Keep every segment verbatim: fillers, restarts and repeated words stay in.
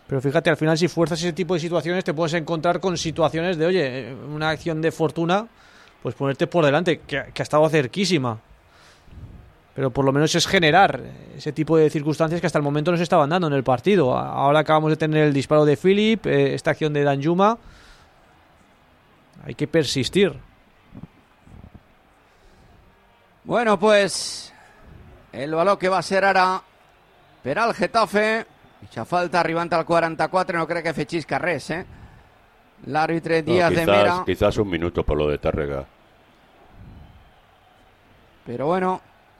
Pero fíjate, al final si fuerzas ese tipo de situaciones te puedes encontrar con situaciones de, oye, una acción de fortuna, pues ponerte por delante, que, que ha estado cerquísima. Pero por lo menos es generar ese tipo de circunstancias que hasta el momento no se estaban dando en el partido. Ahora acabamos de tener el disparo de Philip, eh, esta acción de Danjuma. Hay que persistir. Bueno, pues el balón que va a ser ara per al Getafe. Echa falta, arribant al quaranta-quatre, no crec que fechisca res, eh? L'àrbitre Díaz no, quizás, de Mera. Quizás un minuto por lo de Tárrega. Però bueno,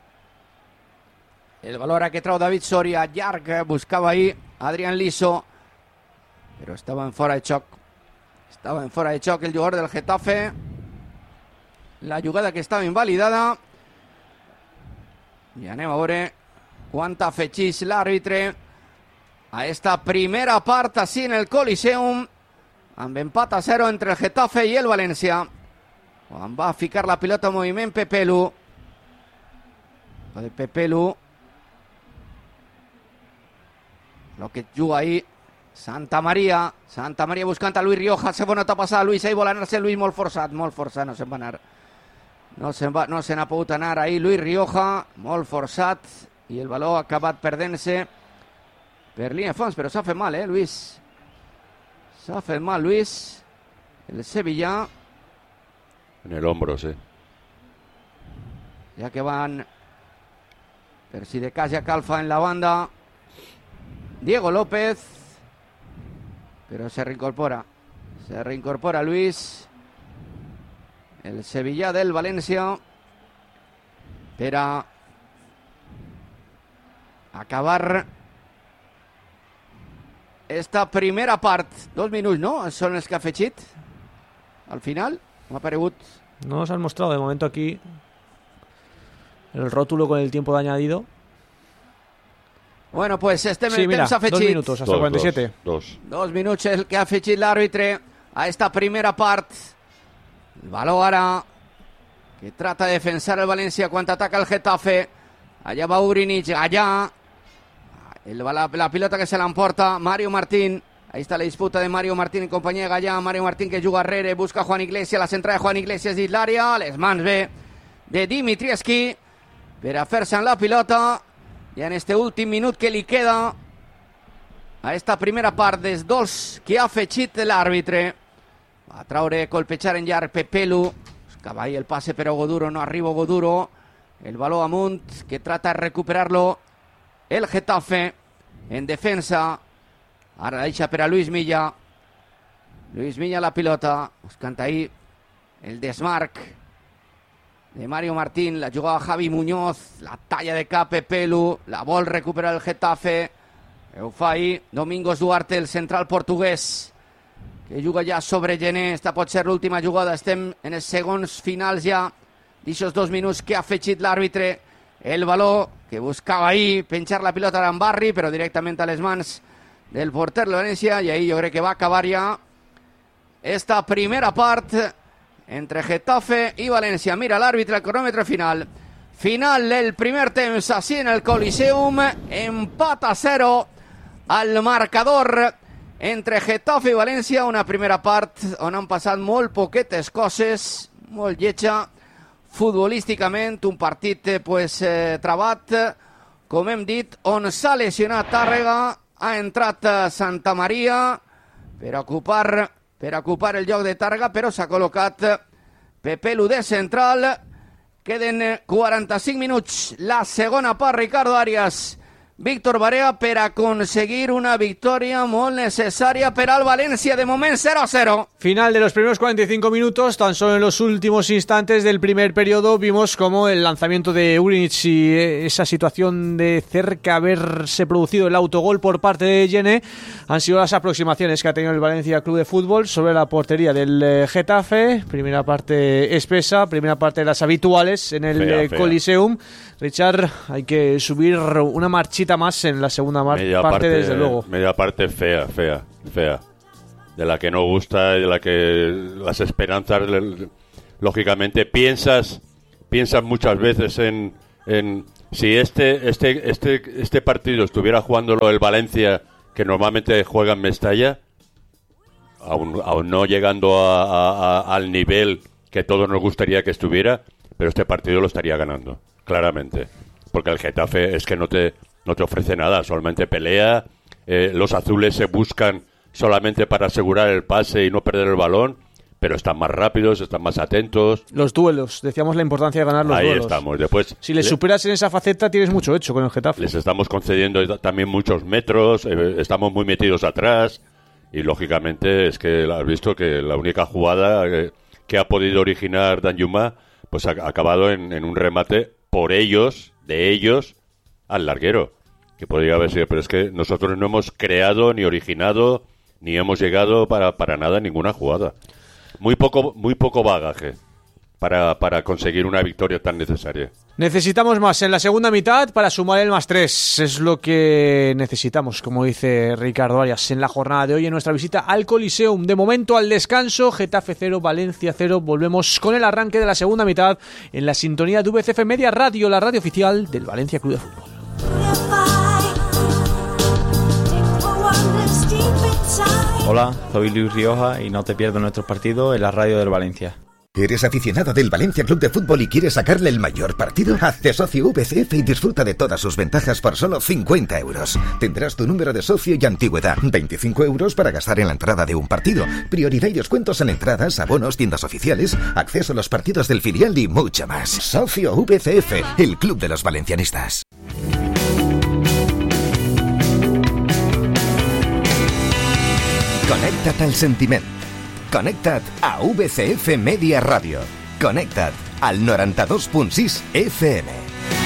el valor que trau David Soria, llarg, buscava ahí Adrián Liso, però estava en fora de xoc. Estava en fora de xoc el jugador del Getafe. La jugada que estava invalidada. I anem a veure quant afegeix l'àrbitre a esta primera part així en el Coliseum, amb empat a zero entre el Getafe i el València. Quan va ficar la pilota en moviment Pepelu. Lo de Pepelu. Lo que juga ahí Santa Maria. Santa Maria buscant a Luis Rioja. Segona etapa passada, Luis, ahí vol anar-se Luis molt forçat, molt forçat, no se'n va anar. No se va, no se n'ha pogut anar ahí Luis Rioja, molt forçat, i el baló ha acabat perdent-se per línia de fons, però s'ha fet mal, eh, Luis? S'ha fet mal, Luis. El Sevilla. En el hombro, sí. Ya que van per si de cas ja calfa en la banda Diego López, pero se reincorpora. Se reincorpora Luis. El Sevilla del València per a acabar esta primera part. Dos minuts, no? Són els que ha afegit al final. M'ha paregut. No nos han mostrado de momento aquí el rótulo con el tiempo de añadido. Bueno, pues estem sí, en mira, temps afegit. dos minutos, hasta dos, cuarenta y siete. Dos, dos. Dos minuts el que ha afegit l'àrbitre a esta primera part. El baló ara que trata de defensar el València quan ataca el Getafe. Allà va Urinic, allà el, la, la pilota que se l'emporta Mario Martín. Ahí está la disputa de Mario Martín en compañía de Gallà. Mario Martín que juga arrere, busca Juan Iglesias, la centrada de Juan Iglesias dins l'àrea, les mans bé de Dimitrievski per a fer-se en la pilota. I en este últim minut que li queda a esta primera part dels dos que ha afegit l'àrbitre. Va a traure, colpejar en llarg Pepelu. Buscava ahí el pase però Goduro, no arriba Goduro. El baló amunt que trata de recuperarlo el Getafe en defensa. Ara deixa per a Luis Milla. Luis Milla la pilota. Buscant ahí el desmarc de Mario Martín. La jugava Javi Muñoz. La talla de cap Pepelu. La vol recuperar el Getafe. Ho fa ahí Domingos Duarte, el central portuguès, que juga ja sobre Gené. Esta pot ser l'última jugada. Estem en els segons finals ja d'aixòs dos minuts que ha afegit l'àrbitre. El baló que buscava ahí penjar la pilota en Barri, però directament a les mans del porter de València, i ahí jo crec que va acabar ja esta primera part entre Getafe i València. Mira l'àrbitre, el cronòmetre final. Final del primer temps, així en el Coliseum. Empat a zero al marcador entre Getafe i València. Una primera part on han passat molt poquetes coses, molt lletja futbolísticament. Un partit pues, eh, trabat, com hem dit, on s'ha lesionat Tàrrega. Ha entrat Santa Maria per ocupar, per ocupar el lloc de Tàrrega, però s'ha col·locat Pepelu de central. Queden quaranta-cinc minuts. La segona part, Ricardo Arias, Víctor Barea, per aconseguir una victòria molt necessària per al València. De moment cero a cero. Final de los primeros cuarenta y cinco minutos. Tan solo en los últimos instantes del primer periodo vimos como el lanzamiento de Urinic y esa situación de cerca haberse producido el autogol por parte de Gené han sido las aproximaciones que ha tenido el Valencia Club de Fútbol sobre la portería del Getafe. Primera parte espesa, primera parte de las habituales en el fea, fea. Coliseum. Richard, hay que subir una marchita más en la segunda mar- parte, parte, desde luego. Media parte fea, fea, fea. De la que no gusta, de la que las esperanzas, lógicamente, piensas, piensas muchas veces en, en si este, este, este, este partido estuviera jugándolo el Valencia, que normalmente juega en Mestalla, aún, aún no llegando a, a, a, al nivel que todos nos gustaría que estuviera, pero este partido lo estaría ganando, claramente. Porque el Getafe es que no te, no te ofrece nada, solamente pelea, eh, los azules se buscan solamente para asegurar el pase y no perder el balón, pero están más rápidos, están más atentos. Los duelos, decíamos la importancia de ganar los Ahí duelos. Ahí estamos. Después, si les superas en esa faceta, tienes mucho hecho con el Getafe. Les estamos concediendo también muchos metros, eh, estamos muy metidos atrás y lógicamente es que has visto que la única jugada eh, que ha podido originar Danjuma pues ha, ha acabado en, en un remate por ellos, de ellos, al larguero. Que podría haber sido, pero es que nosotros no hemos creado ni originado ni hemos llegado para, para nada en ninguna jugada. Muy poco, muy poco bagaje para, para conseguir una victoria tan necesaria. Necesitamos más en la segunda mitad para sumar el más tres. Es lo que necesitamos, como dice Ricardo Arias, en la jornada de hoy en nuestra visita al Coliseum. De momento al descanso, Getafe cero, Valencia cero. Volvemos con el arranque de la segunda mitad en la sintonía de V C F Media Radio, la radio oficial del Valencia Club de Fútbol. Hola, soy Luis Rioja y no te pierdas nuestros partidos en la radio del Valencia. ¿Eres aficionado del Valencia Club de Fútbol y quieres sacarle el mayor partido? Hazte socio V C F y disfruta de todas sus ventajas por solo cincuenta euros. Tendrás tu número de socio y antigüedad. veinticinco euros para gastar en la entrada de un partido. Prioridad y descuentos en entradas, abonos, tiendas oficiales, acceso a los partidos del filial y mucho más. Socio V C F, el club de los valencianistas. Connecta't al sentiment. Connecta't a V C F Media Radio. Connecta't al noranta-dos punt sis F M.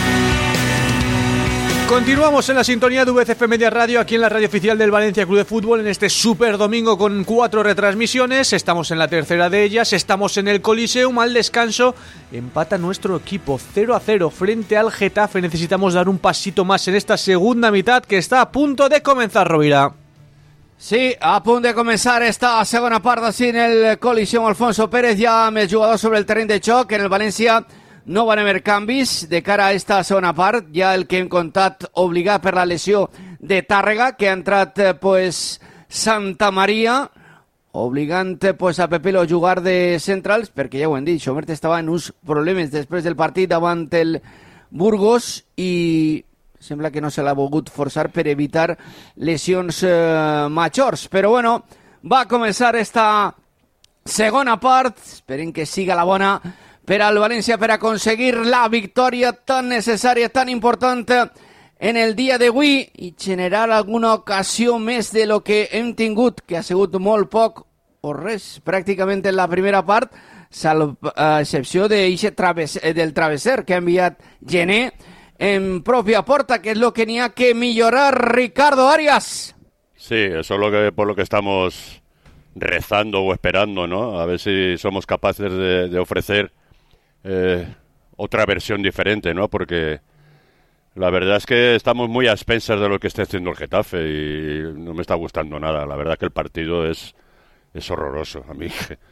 Continuamos en la sintonía de V C F Media Radio, aquí en la radio oficial del Valencia Club de Fútbol, en este super domingo con cuatro retransmisiones. Estamos en la tercera de ellas, estamos en el Coliseum. Al descanso empata nuestro equipo cero a cero frente al Getafe. Necesitamos dar un pasito más en esta segunda mitad que está a punto de comenzar, Rovira. Sí, a punt de començar esta segona part d'ací en el Coliseum Alfonso Pérez, ja amb els jugadors sobre el terreny de xoc. En el València no van haver canvis de cara a esta segona part, ja el que hem contat obligat per la lesió de Tàrrega, que ha entrat pues Santa Maria, obligant pues a Pepelo a jugar de centrals, perquè ja ho hem dit, Xomert estava en uns problemes després del partit davant el Burgos i sembla que no se l'ha volgut forçar per evitar lesions eh, majors. Però bueno, va començar esta segona part. Esperem que siga la bona per al València per aconseguir la victòria tan necessària, tan important en el dia d'avui i generar alguna ocasió més de lo que hem tingut, que ha sigut molt poc o res, pràcticament en la primera part, salvo a excepció de traves, del travesser que ha enviat Gené en propia porta, que es lo que tenía que mejorar Ricardo Arias. Sí, eso es lo que por lo que estamos rezando o esperando, ¿no? A ver si somos capaces de, de ofrecer eh, otra versión diferente, ¿no? Porque la verdad es que estamos muy a expensas de lo que está haciendo el Getafe y no me está gustando nada. La verdad que el partido es, es horroroso a mí,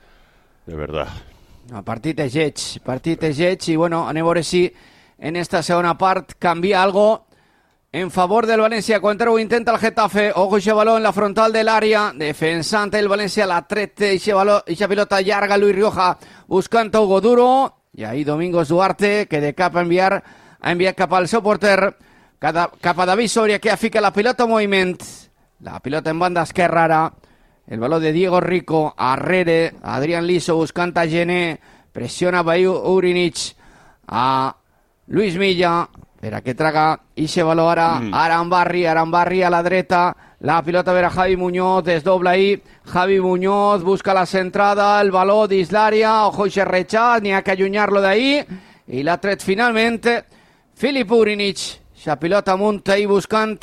de verdad. No, partit de lleig, partit de lleig i bueno, anem a veure si en esta segona part canvia algo en favor del València. Cuantero intenta el Getafe, ojo ese balón en la frontal del área, defensante el València, la trete, esa pelota llarga Luis Rioja buscando a Hugo Duro, y ahí Domingos Duarte, que de cap a enviar, ha enviat cap al seu porter, cap a David Soria, que fica la pilota en moviment, la pilota en banda esquerra ara, el balón de Diego Rico, arrere, Adrián Liso buscant a Gené, pressiona Bayu Urinic, a Luis Milla, per a que traga ixe baló ara, mm. Arambarri, Arambarri a la dreta, la pilota ver a Javi Muñoz, desdobla ahí, Javi Muñoz busca la centrada, el baló dins l'àrea, ojo ixe rechaç, n'hi ha que allunyar-lo d'ahí, i l'ha tret finalment Filip Urinic, ixa pilota amunt ahí buscant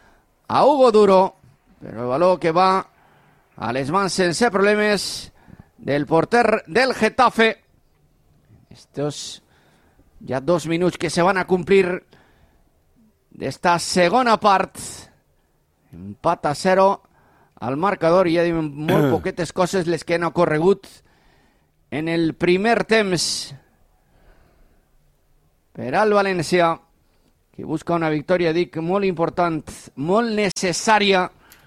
a Hugo Duro, però el baló que va a les mans sense problemes del porter del Getafe. Estos ya dos minuts que se van a cumplir d'esta segona part. Empat a zero al marcador i ja diuen molt poquetes coses les que han ocorregut en el primer temps per al València, que busca una victòria, dic, molt important, molt necessària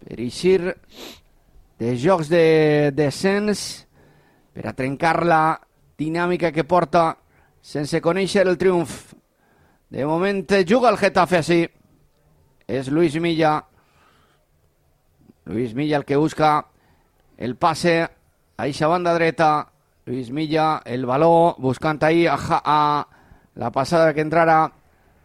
per eixir de jocs de descens, per a trencar la dinàmica que porta sense conèixer el triomf. De moment juga el Getafe així. És Luis Milla. Luis Milla el que busca el passe a eixa banda dreta. Luis Milla, el baló, buscant ahí a, a la passada que entrara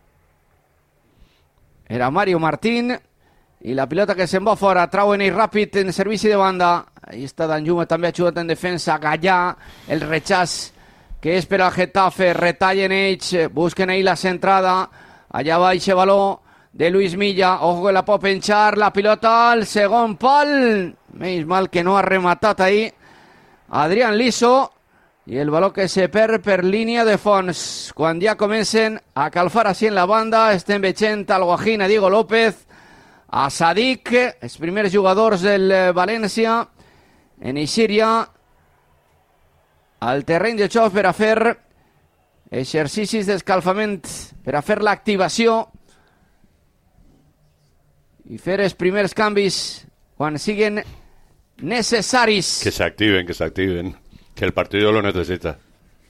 era Mario Martín, i la pilota que se'n va fora, trauen ell ràpid en servici de banda. Ahí està Danjuma també ajudat en defensa. Gallà, el rechaç que és per al Getafe, retallen ells, busquen ahí la centrada, allà va eixe baló de Luis Milla, ojo que la pot penjar, la pilota al segon pal, menys mal que no ha rematat ahí Adrián Liso, i el baló que se perd per línia de fons. Quan ja comencen a calfar així en la banda, estem veient al Guajín, a Diego López, a Sadik, els primers jugadors del València en eixir ja al terreny de joc per a fer exercicis d'escalfament, per a fer l'activació i fer els primers canvis quan siguen necessaris. Que se activen, que se activen, que el partido lo necesita.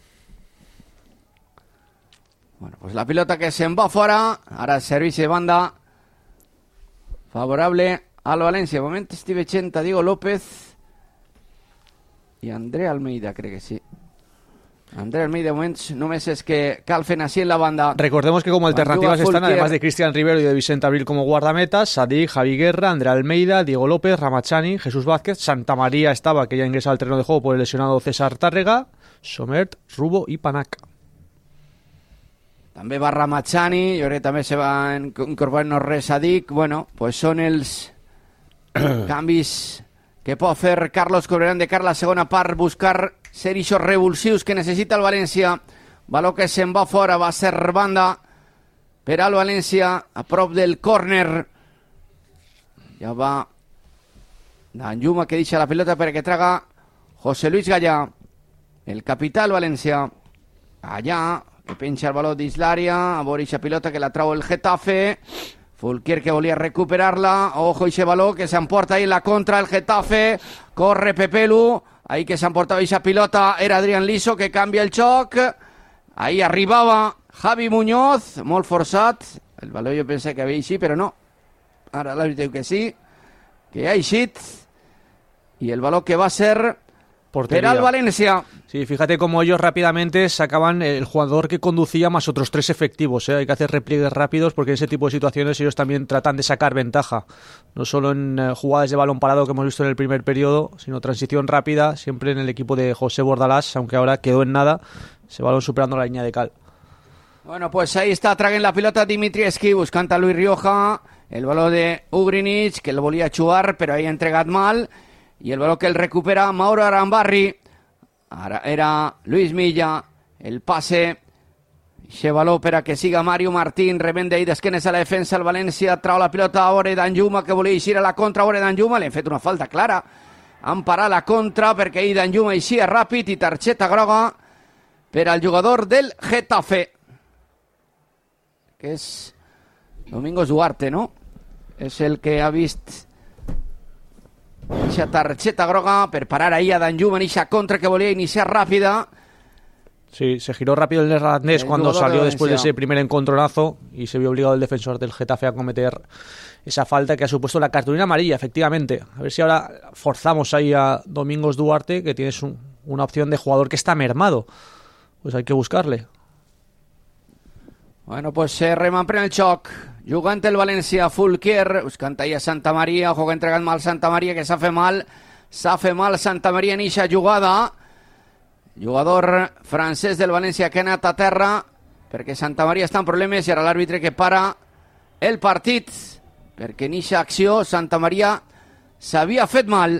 Bueno, pues la pilota que se'n va fora, ara el servici de banda favorable al València. De moment estic veient a Diego López i André Almeida, crec que sí. André Almeida, de moments només és que calfen así en la banda. Recordemos que como alternativas están, además de Cristian Rivero y de Vicente Abril como guardametas, Sadik, Javi Guerra, André Almeida, Diego López, Ramachani, Jesús Vázquez, Santa María estaba, que ya ingresa al terreno de juego por el lesionado César Tárrega, Somert, Rubo y Panac. També va Ramachani, jo crec que també se va incorporar no res Sadik. Bueno, pues són els canvis que pot fer Carlos Corberán de cara a la segona part, buscar ser eixos revulsius que necessita el València. Baló que se'n va fora, va ser banda per al València, a prop del córner. Ja va Danjuma, que deixa la pilota perquè traga José Luis Gallà, el capità del València. Allà, que penja el baló dins l'àrea, a veure eixa pilota que la trau el Getafe. Fulquier que volia recuperar-la, ojo eixe baló que s'emporta ahí la contra el Getafe, corre Pepelu, ahí que s'emportava eixa pilota era Adrián Liso, que canvia el xoc, ahí arribava Javi Muñoz, molt forçat, el baló jo pensé que havia eixit, però no, ara l'àrbitre diu que sí, que ha eixit, i el baló que va ser Portería. per al València. Sí, fíjate cómo ellos rápidamente sacaban el jugador que conducía más otros tres efectivos, ¿eh? Hay que hacer repliegues rápidos porque en ese tipo de situaciones ellos también tratan de sacar ventaja. No solo en eh, jugadas de balón parado que hemos visto en el primer periodo, sino transición rápida, siempre en el equipo de José Bordalás, aunque ahora quedó en nada, ese balón superando la línea de cal. Bueno, pues ahí está, traguen la pilota Dimitrievski, buscant a Luis Rioja, el baló de Ugrinic, que el volia xuar, però ahí ha entregat mal, i el baló que el recupera Mauro Arambarri. Ara era Luis Milla, el passe, eixe baló per a que siga Mario Martín, rebent d'ahí d'esquenes a la defensa, el València trau la pilota a Ore Danjuma, que volia eixir a la contra, Ore Danjuma, li han fet una falta clara, han parat la contra perquè ahí Danjuma eixia ràpid i targeta groga per al jugador del Getafe, que és Domingos Duarte, no? És el que ha vist esa tarjeta groga per parar ahí a Danjuma en esa contra que volía iniciar rápida. Sí, se giró rápido el neerlandés El cuando jugador salió de después de Valencia. ese primer encontronazo y se vio obligado el defensor del Getafe a cometer esa falta que ha supuesto la cartulina amarilla, efectivamente. A ver si ahora forzamos ahí a Domingos Duarte, que tienes un, una opción de jugador que está mermado. Pues hay que buscarle. Bueno, pues se remanprèn el xoc. Jugant el València, Fulquier, buscant ahí a Santa Maria, ojo que entregant mal Santa Maria, que s'ha fet mal, s'ha fet mal Santa Maria en eixa jugada. Jugador francès del València que ha anat a terra, perquè Santa Maria està en problemes, i ara l'àrbitre que para el partit, perquè en eixa acció Santa Maria s'havia fet mal.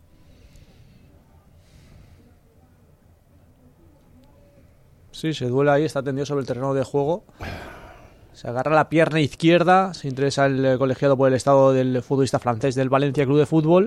Sí, se duela ahí, está tendido sobre el terreno de juego. Se agarra la pierna izquierda, se interesa el eh, colegiado por el estado del futbolista francés del Valencia Club de Fútbol.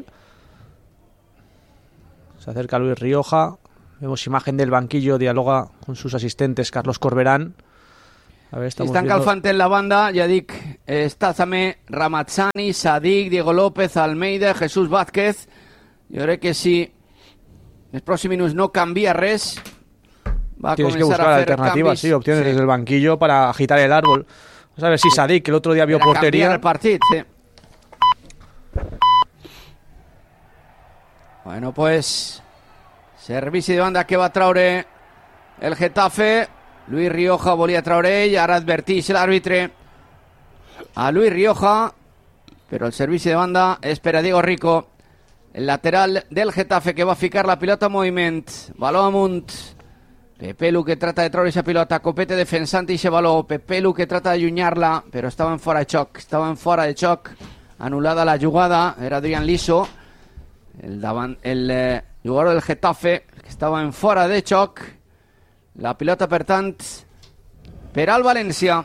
Se acerca Luis Rioja. Vemos imagen del banquillo, dialoga con sus asistentes Carlos Corberán. A ver, Si estamos están viendo... calfant en la banda, ja dic, està també Ramazzani, Sadik, Diego López, Almeida, Jesús Vázquez. Jo crec que si els pròxims minuts no canvia res, va a Tienes que comenzar buscar a hacer alternativas, cambios. sí, opciones Sí. desde el banquillo para agitar el árbol. Vamos a ver si Sadik, que el otro día vio Per a portería... canviar el partit, sí. Bueno, pues servici de banda que va traure el Getafe. Luis Rioja volia traure ell, ara advertix l'àrbitre a Luis Rioja, però el servici de banda és per a Diego Rico, el lateral del Getafe, que va ficar la pilota en moviment. Baló amunt. Pepelu que trata de treure esa pilota, Copete defensant ixe baló, Pepelu que trata d'allunyar-la, però estava en fora de xoc, estava en fora de xoc, anul·lada la jugada, era Adrián Liso, el, davant, el eh, jugador del Getafe, que estava en fora de xoc. La pilota, per tant, per al València.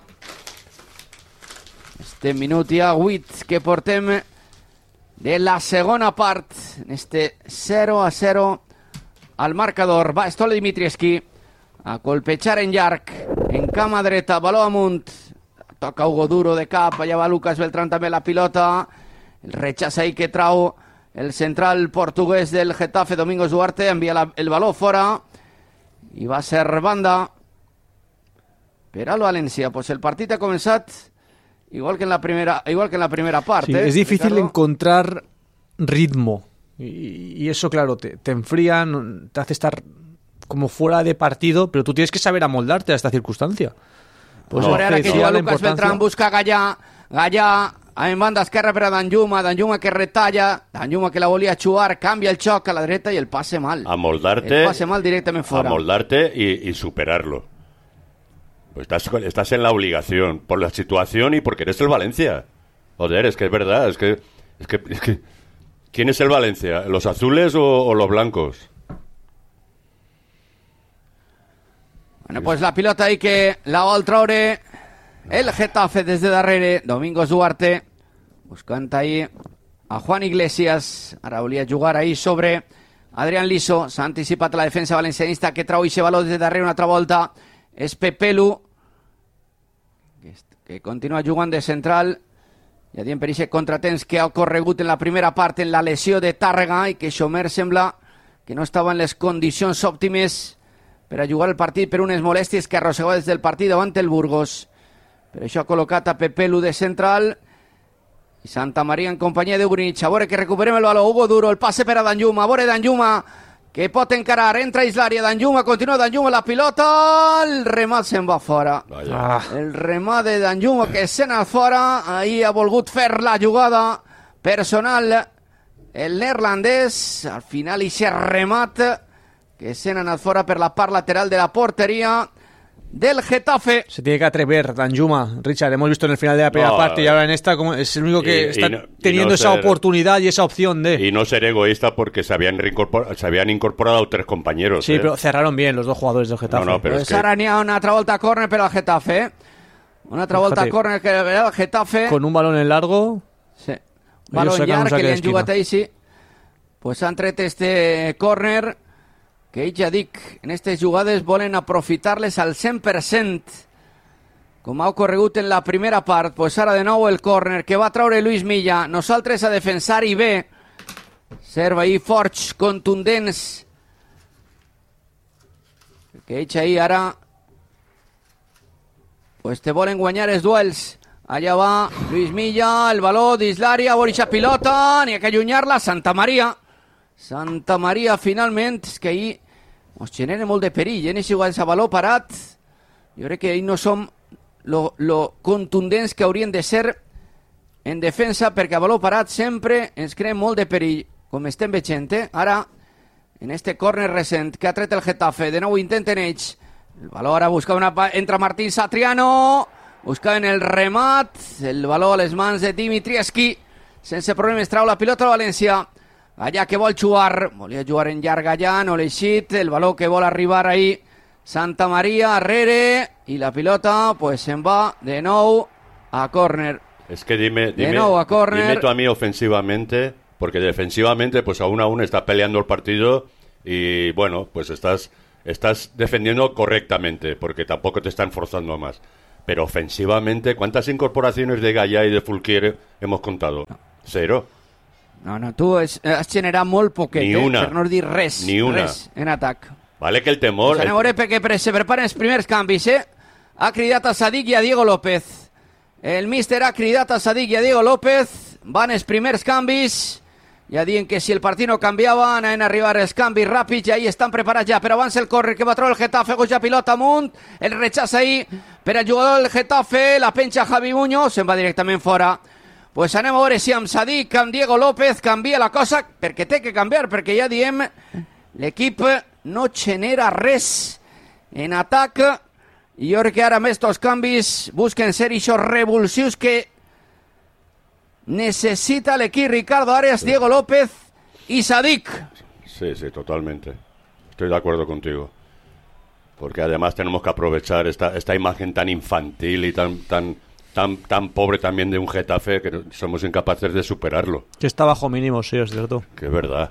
Este minut ja vuit que portem de la segona part, en este zero a zero al marcador. Va Stole Dimitrievski a colpejar en llarg, en cama dreta, baló amunt, toca Hugo Duro de cap, allà va Lucas Beltrán també la pilota, el rechaç ahí que trau el central portuguès del Getafe, Domingos Duarte, envia la, el baló fora i va ser banda per al València. Pues el partit ha començat igual que en la primera, igual que en la primera parte. Sí, ¿eh? es difícil Ricardo. encontrar ritmo y, y eso, claro, te, te enfría, no- te hace estar como fuera de partido, pero tú tienes que saber amoldarte a esta circunstancia. Pues Ahora hace que toda juga la Lucas importancia. Beltrán, busca Gallà, Gallà en banda esquerra per a Danjuma, Danjuma que retalla, Danjuma que la volia xuar, canvia el xoc a la dreta i el passe mal. Amoldarte, El passe mal directament fora. amoldarte y, y superarlo. Pues estás, con- estás en la obligación, por la situación y porque eres el Valencia. Joder, es que es verdad, es que, es que, es que ¿quién es el Valencia? ¿Los azules o, o los blancos? Bueno, pues la pilota ahí que la vol traure el Getafe des de darrere, Domingos Duarte, buscant ahí a Juan Iglesias, ara volia jugar ahí sobre Adrián Liso, s'ha anticipat la defensa valencianista que trau ixe baló des de darrere una altra volta, és Pepelu, que, est- que continua jugant de central, ja diem per ixe contratemps que ha ocorregut en la primera part en la lesió de Tàrrega i que Xomer sembla que no estava en les condicions òptimes per a jugar el partit per unes molèsties que arrossegava des del partit davant el Burgos. Per això ha col·locat a Pepelu de central i Santa Maria en companyia de Urinich. A veure que recuperem el baló. Hugo Duro, el passe per a Danjuma. A veure Danjuma que pot encarar. Entra Islària, Danjuma, continua Danjuma la pilota. El remat se'n va fora. Vaya. Ah, El remat de Danjuma que se'n ha fora. Ahir ha volgut fer la jugada personal el neerlandès. Al final ixe remat que se'n ha anat fora per la part lateral de la porteria del Getafe. se tiene que atrever Danjuma, Richard. Hemos visto en el final de la primera No, parte y ahora en esta como es el único que y- y está no- y teniendo no esa ser- oportunidad y esa opción de... Y no ser egoísta porque se habían, reincorpor- se habían incorporado tres compañeros. Sí, ¿eh? pero cerraron bien los dos jugadores del Getafe. No, no, pero Pues es que- ara n'hi ha una altra volta a córner per al Getafe. eh? Una altra volta a Fíjate. córner que per al Getafe. Con un balón en largo... Sí. Balón sacan un llarg saque que li de han esquina. jugat ahir, sí. Pues han tret este córner que ells, ja dic, en aquestes jugades volen aprofitar-les al cent per cent, com ha ocorregut en la primera part. Pues ara de nou el córner que va traure Luis Milla. Nosaltres a defensar i bé. Serva ahir forts, contundents. Que ells ahir ara pues te volen guanyar els duels. Allà va Luis Milla, el baló d'Islària, Borisha pilota, n'hi ha que allunyar-la, Santa Maria. Santa Maria, finalment, és que ahir ens genera molt de perill, eh? Si jugades a baló parat, jo crec que ahir no som lo, lo contundents que haurien de ser en defensa, perquè a baló parat sempre ens creen molt de perill, com estem veient, eh? Ara, en este córner recent que ha tret el Getafe, de nou intenten ells, el baló ara busca una... pa- entra Martín Satriano, buscaven el remat, el baló a les mans de Dimitrievski, sense problemes trau la pilota al València, allà que vol jugar, volia jugar en llarg allà, no l'ha eixit, el baló que vol arribar ahí, Santa Maria, arrere, i la pilota pues se'n va de nou a córner. Es que dime, dime, nuevo a córner. dime tú a mí ofensivamente, porque defensivamente, pues aún a uno está peleando el partido y bueno, pues estás, estás defendiendo correctamente, porque tampoco te están forzando más. pero ofensivamente, ¿cuántas incorporaciones de Gallà y de Fulquier hemos contado? Cero. No, no, tu has generat molt poquet, Ni eh? una. Per no dir res. Ni una. Res en atac. Vale que el temor... Pues anem a veure perquè pre se preparen els primers canvis, eh? Ha cridat a Sadik i a Diego López. El míster ha cridat a Sadik i a Diego López. Van els primers canvis. Ja diuen que si el partit no canviava anaven a arribar els canvis ràpids i ahí estan preparats ja, però abans el córrer que va treure el Getafe, goja pilota amunt, el rechaça ahí per al jugador del Getafe, la penja Javi Muñoz, se'n va directament fora. Pues anem a veure si amb Sadik, amb Diego López canvia la cosa, perquè té que canviar, perquè ja diem l'equip no genera res en atac i jo crec que ara amb estos canvis busquen ser eixos revulsius que necesita el equipo Ricardo Arias, Diego López y Sadik. Sí, sí, totalmente. Estoy de acuerdo contigo. Porque además tenemos que aprovechar esta, esta imagen tan infantil y tan, tan, tan, tan pobre también de un Getafe que somos incapaces de superarlo. Que está bajo mínimo, sí, es cierto. Que es verdad.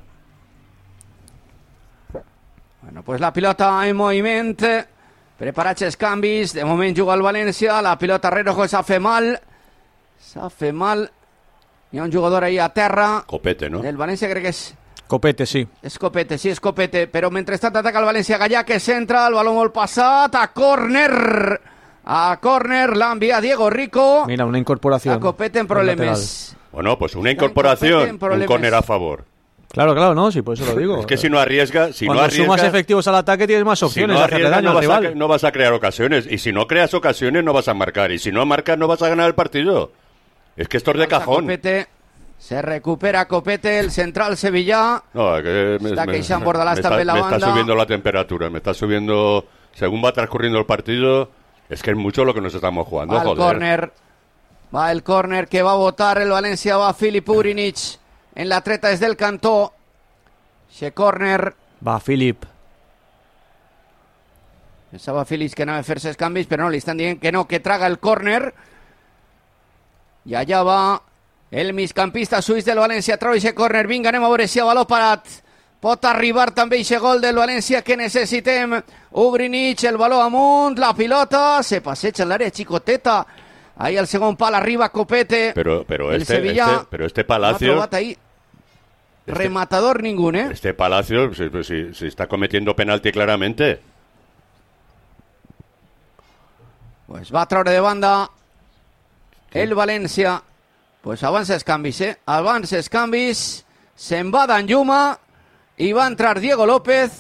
Bueno, pues la pilota en moviment. Preparats els canvis. De moment juga el València. La pilota Rerojo s'ha fet mal. S'ha fet mal. Hi ha un jugador ahí a terra. Copete, ¿no? El València crec que és... Copete, sí. És Copete, sí, és Copete. Però mentrestant ataca el València. Gallà que centra, el baló molt passat. A córner. A córner l'ha enviat Diego Rico. Mira, una incorporación. A Copete en problemes. Bueno, pues una incorporación, un córner a favor. Claro, claro, no, sí, por eso lo digo. Es que si no arriesga, si Cuando no arriesga, sumas efectivos al ataque tienes más opciones si no de hacerle arriesgas, daño no al vas, rival. a, no vas a crear ocasiones. Y si no creas ocasiones, no vas a marcar. Y si no marcas, no vas a ganar el partido. Es que esto es de cajón. Copete. Se recupera Copete, el central sevillà. No, que me, Està me- queixant Bordalàs me també está, la me está banda. subiendo la temperatura, me está subiendo... Según va transcurriendo el partido, es que es mucho lo que nos estamos jugando, Va el joder. córner. Va el córner que va a votar el València. Va Filip Urinic en la treta des del cantó. Ese córner. Va, Filip. Pensava Filip que anava a fer-se els canvis, però no, li estan dient que no, que traga el córner. I allà va el migcampista suís del València. Trau ese córner. Vinga, anem a veure si a baló parat pot arribar també ese gol del València que necessitem. Ugrinic, el baló amunt, la pilota, se passeja en l'àrea xicoteta. Ahí al segon pal arriba Copete. Pero, pero, El este, Sevilla este, pero este no ha Palacio... trobat ahí rematador ningún, ¿eh? Este Palacio se, se- se está cometiendo penalti claramente. Pues va a traure de banda el València. Pues avança els canvis, eh? Avança els canvis. Se'n va Danjuma i va entrar Diego López.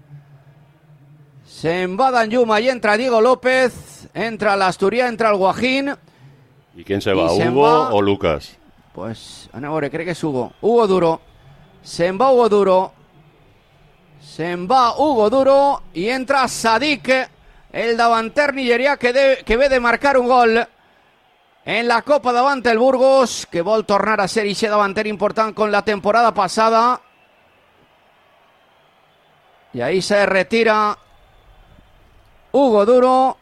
Se'n va Danjuma i entra Diego López. Entra l'Asturià, entra el Guajín. ¿Y quién se Y va? se ¿Hugo va- o Lucas? Pues, anem a veure, crec que és Hugo. Hugo Duro. Se'n va Hugo Duro. Se'n va Hugo Duro i entra Sadik, el davanter nigerià que, de, que ve de marcar un gol en la Copa davant el Burgos, que vol tornar a ser ixe davanter important con la temporada passada. Y ahí se retira Hugo Duro.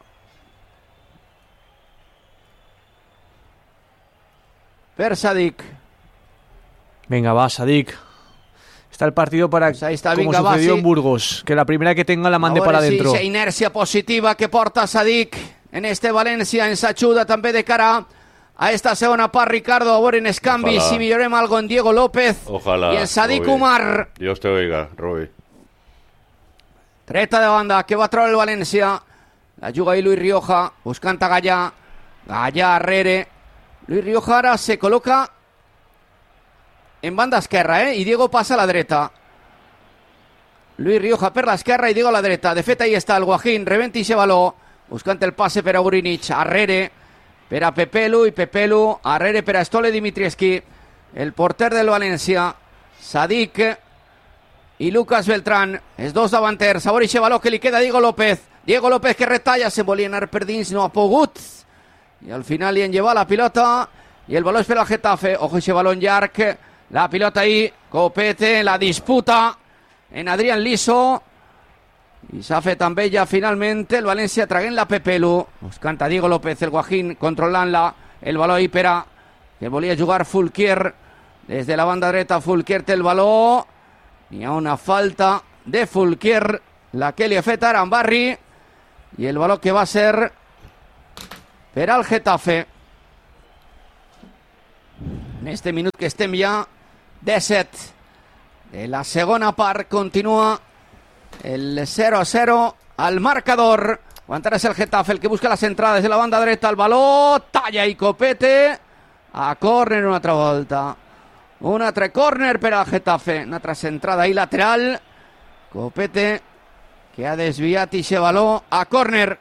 Per Sadik. Venga, va, Sadik. Está el partido para, Pues ahí está, como venga, va, sucedió sí. en Burgos, que la primera que tenga la mande A para veure si adentro. esa inercia positiva que porta Sadik en este València ens ajuda també de cara a esta segona part, Ricardo. A veure en els canvis Ojalá. si millorem algo en Diego López Ojalá. i en Sadik Robi. Umar. Dios te oiga, Roby. Treta de banda que va treure el València. La juga ahí Luis Rioja buscant a Gallà. Gallà arrere. Luis Rioja ara se col·loca en banda esquerra, eh? I Diego passa a la dreta. Luis Rioja per l'esquerra i Diego a la dreta. De fet, ahí està el Guajín, rebenta ixe baló, buscant el passe per a Urinic, arrere per a Pepelu i Pepelu, arrere per a Stole Dimitrievski, el porter del València, Sadik i Lucas Beltrán, els dos davanters. A veure ixe baló que li queda a Diego López. Diego López que retalla, se volia anar per dins, no ha pogut. I al final li han llevat la pilota i el baló és per al Getafe. Ojo ixe baló en llarg, la pilota ahí, Copete, la disputa en Adrián Liso. I s'ha fet també ja finalment el València traguent la Pepelu. Buscant a Diego López, el Guajín, controlant-la. El baló ahí per a que volia jugar Fulquier. Des de la banda dreta, Fulquier té el baló. Hi ha una falta de Fulquier, la que li ha fet ara en Barri. I el baló que va ser per al Getafe. En este minut que estem ja disset de la segona part, continua el cero a cero al marcador. Aguantarà el Getafe, el que busca las entrades de la banda dreta, el baló, talla i copete a córner una altra volta. Un altre córner per al Getafe, una altra centrada ahí lateral, copete que ha desviat ixe baló a córner.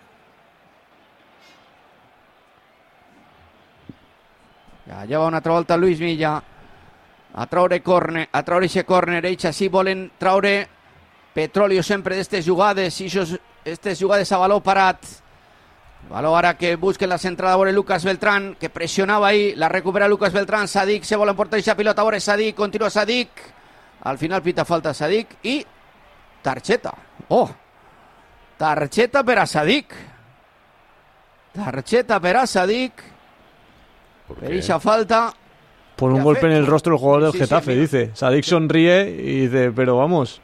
Ja, ja va una altra volta Luis Milla a traure córner, a traure ixe córner. Ells així volen traure petróleo sempre d'estes jugades, i aquestes jugades a baló parat. Baló ara que busquen la centrada a veure Lucas Beltrán, que pressionava ahí, la recupera Lucas Beltrán. Sadik se vol emportar aquesta pilota a veure Sadik, continua Sadik, al final pita falta Sadik i targeta. Oh, targeta per a Sadik, targeta per a Sadik per aquesta falta. Por un golpe en el rostro del jugador del sí, Getafe, sí, dice. Sadik sonríe y dice, pero vamos.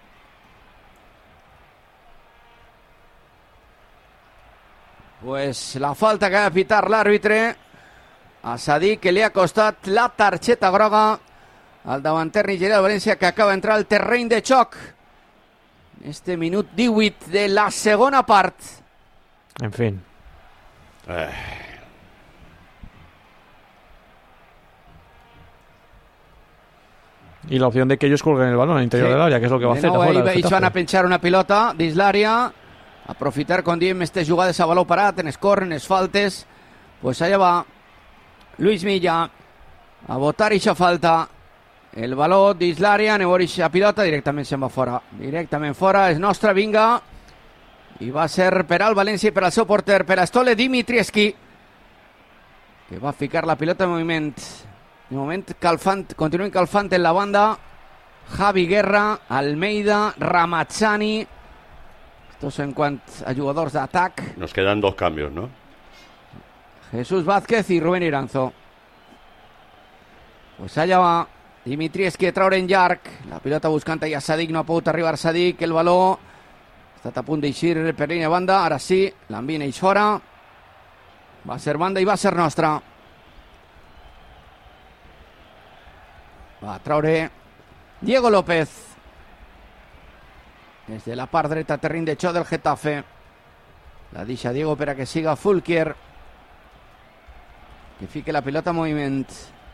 Pues la falta que ha de pitar l'àrbitre a Sadik, que li ha costat la targeta groga al davanter nigerià del València, que acaba d'entrar al terreny de xoc. Este minut divuit de la segona part. En fin. Eh. Y la opción de que ellos colguen el balón al interior sí. del área, que es lo que va a hacer. Ahí, ahí van a pinchar una pilota dins l'àrea, aprofitar, com diem, aquestes jugades a baló parat, en escorren, en faltes. Pues allà va Luis Milla a botar ixa falta. El baló dins l'àrea, anem a veure ixa pilota, directament se'n va fora. Directament fora, és nostra, vinga. I va ser per al València i per al seu porter, per a Stole Dimitrievski, que va ficar la pilota en moviment. De moment, calfant, continuen calfant en la banda Javi Guerra, Almeida, Ramazzani. Estos en quant a jugadors d'atac. Nos quedan dos cambios, ¿no? Jesús Vázquez y Rubén Iranzo. Pues allà va Dimitrievski a traure en llarg. La pilota buscant allà Sadik, no ha pogut arribar Sadik. El baló ha estat a punt d'eixir per línia banda. Ara sí, l'envien ells fora. Va ser banda i va ser nostra. Va a traure Diego López des de la part dreta, terreny de xoc del Getafe. La deixa Diego per a que siga Fulquier, que fique la pilota en moviment.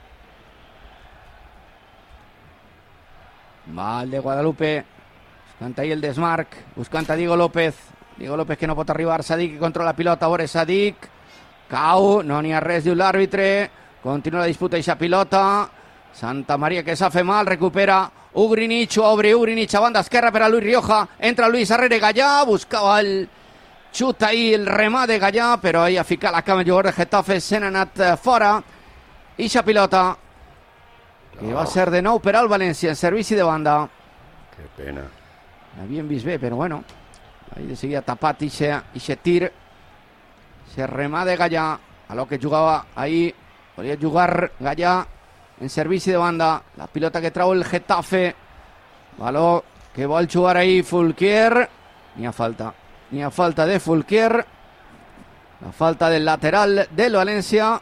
Va el de Guadalupe buscant ahí el desmarc, buscant a Diego López. Diego López que no pot arribar. Sadik que controla la pilota, a veure Sadik, cau, no n'hi ha res, diu l'àrbitre. Continua la disputa eixa pilota. Santa Maria que s'ha fet mal, recupera Ugrinic, obre Ugrinic a banda esquerra per a Luis Rioja, entra Luis Arrere Gallà, buscava el xut ahí, el remat de Gallà, però ahí ha ficat la cama el jugador de Getafe, se n'ha anat fora. Ixa pilota que va ser de nou per al València en servici de banda. Que pena. L'havien vist bé, però bueno, ahí de seguida tapat ixe tir, se remat de Gallà, a lo que jugava ahí, volia jugar Gallà en servici de banda. La pilota que trau el Getafe, baló que vol jugar ahí Fulquier. N'hi ha falta, n'hi ha falta de Fulquier, la falta del lateral del València.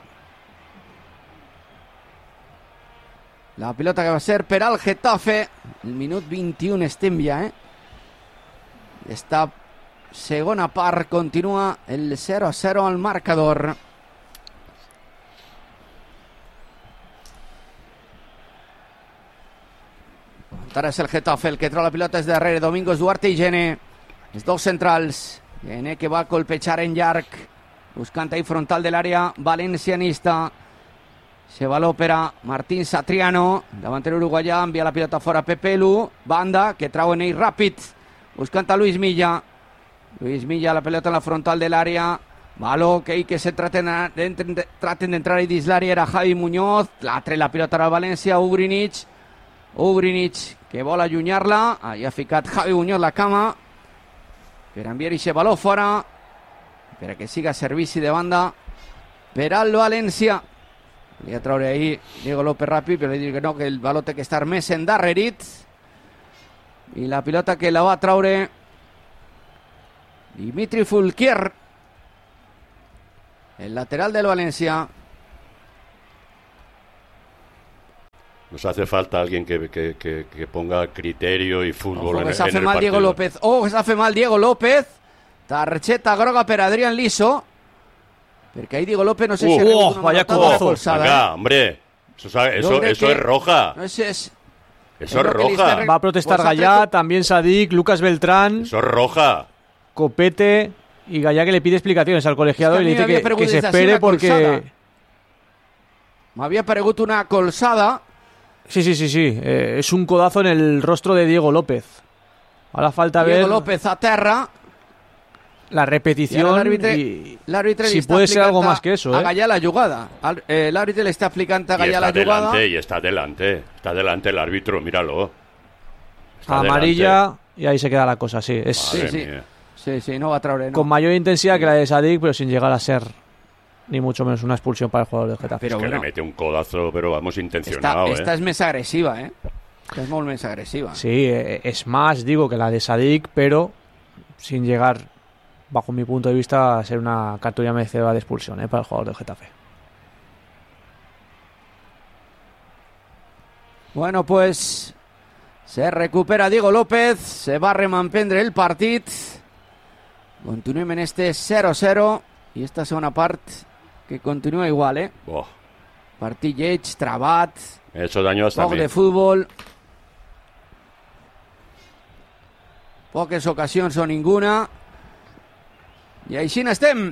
La pilota que va ser per al Getafe. El minut vint-i-un estem ja, eh? Esta segona part continua el cero a cero al marcador. Ara és el Getafe el que trau la pilota des de darrere. Domingos, Duarte i Gene, els dos centrals. Gene que va colpejar en llarg, buscant ahí frontal de l'àrea valencianista. Se baló per a Martín Satriano, davanter uruguaià, envia la pilota fora a Pepe Lu, banda que trau en ell ràpid, buscant a Luis Milla. Luis Milla, la pilota en la frontal de l'àrea, baló que ell que se traten d'entrar i dins l'àrea era Javi Muñoz, l'altre la pilota al València, Ugrinic. Ugrinic que vol allunyar-la, ahí ha ficat Javi Muñoz la cama per enviar ixe baló fora, per a que siga servici de banda per al València. Volia traure ahí Diego López ràpid, però li dic que no, que el baló té que estar més endarrerit. I la pilota que la va traure Dimitri Fulquier. el lateral del Valencia. Nos hace falta alguien que, que, que, que ponga criterio y fútbol. Ojo, en, que en s'ha el fet mal partido. Diego López. Oh, que s'ha fet mal Diego López. Targeta groga per Adrián Liso. Perquè ahí Diego López no sé Uh, si ha rebut oh, una vaya manotada o una codazo. colzada. Venga, ¿eh? hombre. Eso, sabe- Yo eso, creo eso que- es roja. No sé, es, Eso es es lo que le roja. está Va a protestar Pues ha Gallá, traído- también Sadik, Lucas Beltrán, Eso es roja. Copete y Gallá, que le pide explicaciones al colegiado Es que a y le mí me dice había que, que preguntat se si espere una colzada. porque... m'havia paregut una colzada. Sí, sí, sí, sí. eh, es un codazo en el rostro de Diego López. Ahora falta Diego ver López a terra. la I ara repetición l'àrbitre y l'àrbitre li si està puede ser explicant algo a- más que eso, a ¿eh? Gallá la jugada. Al- eh, L'àrbitre le està explicant a Y Gallá está la jugada. delante, y está delante. Está delante el árbitro, míralo. Está amarilla delante. y ahí se queda la cosa, sí. Es Madre Sí, sí. mía. Sí, sí, no va a traure, no. con mayor intensidad que la de Sadik, pero sin llegar a ser ni mucho menos una expulsión para el jugador del Getafe. Pero Es que bueno, le mete un codazo, pero vamos esta, intencionado, esta ¿eh? és més agressiva, eh? Esta és molt més agressiva. Sí, eh, es más, digo, que la de Sadik, pero sin llegar, bajo mi punto de vista, a ser una cartulina merecedora de expulsión, ¿eh? Para el jugador del Getafe. Bueno, pues se recupera Diego López, se va a remampendre el partit. Continuem en este cero cero i esta segona part que continua igual, eh? Buah, Partit lleig, trabat, me ha hecho daño hasta a poc mí. de futbol, poques ocasions o ninguna. I així n'estem.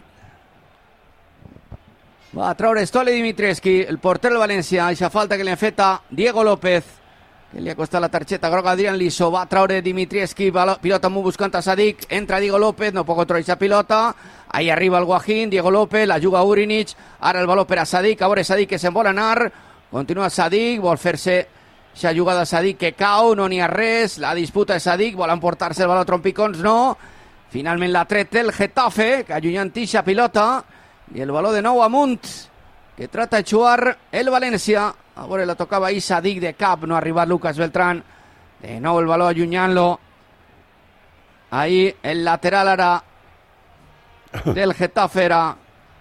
Va a traure Stole Dimitrievski, el porter del València. Eixa falta que li han fet a Diego López, que li ha costat la targeta groga a Adrián Liso. Va a traure Dimitrievski, balo- pilota molt buscant a Sadik. Entra Diego López, no pot controlar aquesta pilota. Ahí arriba el Guajín, Diego López, la juga Urinic. Ara el valor per a Sadik, a veure Sadik que se'n vol anar. Continua Sadik, vol fer-se aquesta jugada a Sadik que cau, no n'hi ha res. La disputa de Sadik, vol emportar-se el valor a trompicons, no. Finalment l'ha tret el Getafe, que allunyant ixa pilota. I el valor de nou amunt, que trata de jugar el València. A veure, la tocava ahí Sadik de cap, no ha arribat Lucas Beltrán. De nou el valor allunyant-lo. Ahí el lateral ara del Getafe era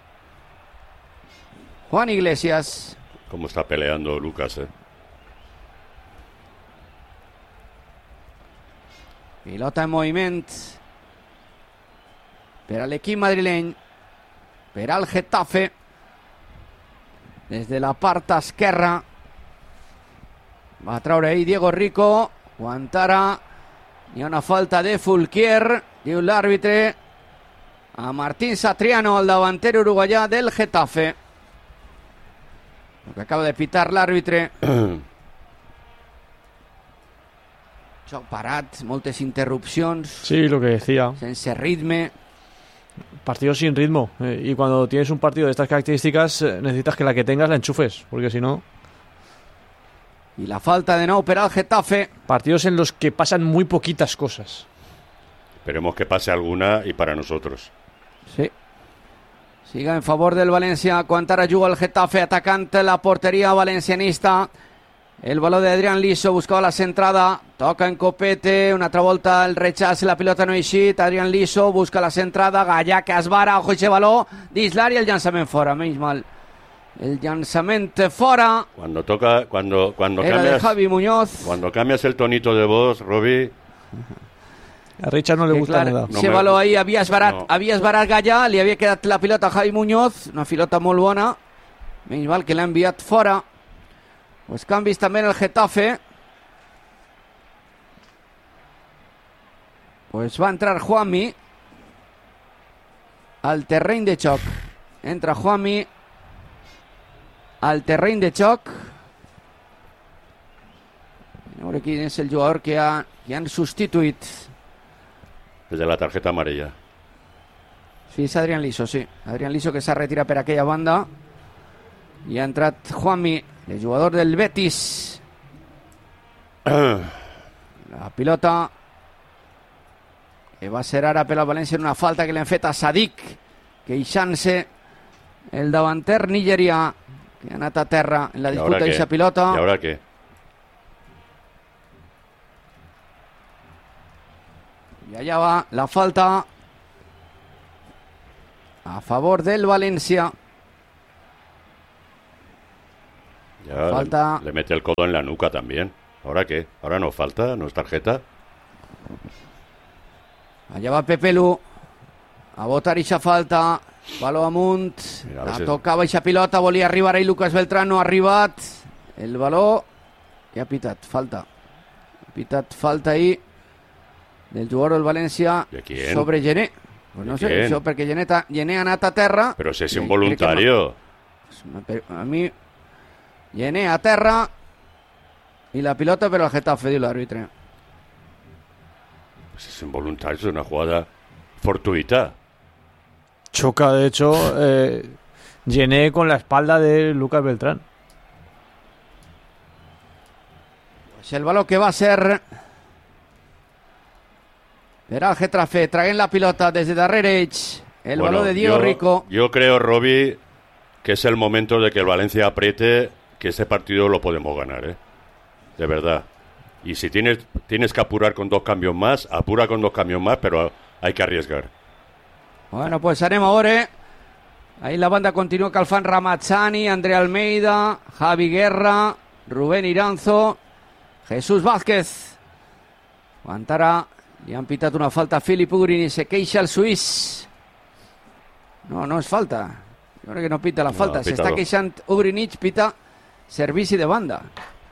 Juan Iglesias. Cómo está peleando Lucas, ¿eh? Pilota en moviment per a l'equip madrileny, per al Getafe, des de la part esquerra. Va a traure ahí Diego Rico, aguantarà. Hi ha una falta de Fulquier, diu l'àrbitre, a Martín Satriano, el davanter uruguaià del Getafe. Lo que acaba de pitar l'àrbitre. Joc parat, moltes interrupcions, Sí, lo que decía. sense ritme. Partido sin ritmo. eh, y cuando tienes un partido de estas características, eh, necesitas que la que tengas la enchufes. Porque si no, I la falta de nou per al Getafe. partidos en los que pasan muy poquitas cosas. Esperemos que pase alguna y para nosotros. Sí. Siga en favor del València. Quan ara juga el Getafe atacant la porteria valencianista. El baló de Adrián Liso buscava la centrada. Toca en Copete. Una altra volta el rechaç. La pilota no ha eixit. Adrián Liso busca la centrada. Gallà que es vara. Ojo ese baló. Dins l'àrea el llançament fora. Menys mal. El llançament fora. Cuando toca, cuando, cuando Era de cambias, Javi Muñoz. cuando cambias el tonito de voz, Robbie, A Richard no le Que, gusta clar, nada. No ese me- baló ahí havia esbarat, no. havia esbarat Gallà, li havia quedat la pilota a Javi Muñoz, una pilota molt bona, menys mal que l'ha enviat fora. Pues canvis també en el Getafe. Pues va entrar Juanmi al terreny de xoc. Entra Juanmi al terreny de xoc. A veure quin és el jugador que, ha, que han substituït. desde la tarjeta amarilla. Sí, és Adrián Liso, sí. Adrián Liso que s'ha retirat per aquella banda. I ha entrat Juanmi, el jugador del Betis. La pilota que va ser ara per al València en una falta que li han fet a Sadik, queixant-se el davanter nigerià, que ha anat a terra en la ¿Y disputa ahora qué? d'aquesta pilota. ¿Y ahora qué? I allà va la falta a favor del València. Ya Falta. Le, le mete el codo en la nuca también. ¿Ahora qué? ¿Ahora no falta? ¿No es tarjeta? Allà va Pepelu a votar ixa falta, baló amunt, Mira, a la veces- tocava ixa pilota, volia arribar ahí Lucas Beltrán, no ha arribat, el baló i ha pitat falta, ha pitat falta ahí del jugador del València ¿De quién? sobre Gené. Pues no ¿De sé, quién? això perquè Gené, ta, Gené ha anat a terra. Pero si es i crec que involuntario. ma- A mi, Gené a terra i la pilota per al Getafe, diu l'àrbitre. Pues es involuntario, es una jugada fortuita. Choca, de hecho, eh, Gené con la espalda de Lucas Beltrán. Pues el baló que va a ser per al Getafe, traguent la pilota des de darrere ells. El Bueno, baló de Diego yo- Rico. Yo creo, Robbie, que es el momento de que el Valencia apriete, que este partido lo podemos ganar, ¿eh? De verdad. Y si tienes, tienes que apurar con dos cambios más, apura con dos cambios más, pero hay que arriesgar. Bueno, pues anem a veure. Ahí la banda continua calfant Ramazzani, André Almeida, Javi Guerra, Rubén Iranzo, Jesús Vázquez. Guantara, li han pitat una falta a Filip Ugrin i se queixa el suís. No, no és falta. Jo crec que no pita la No, falta. ha S'està pitado. queixant Ugrinich, pita servici de banda.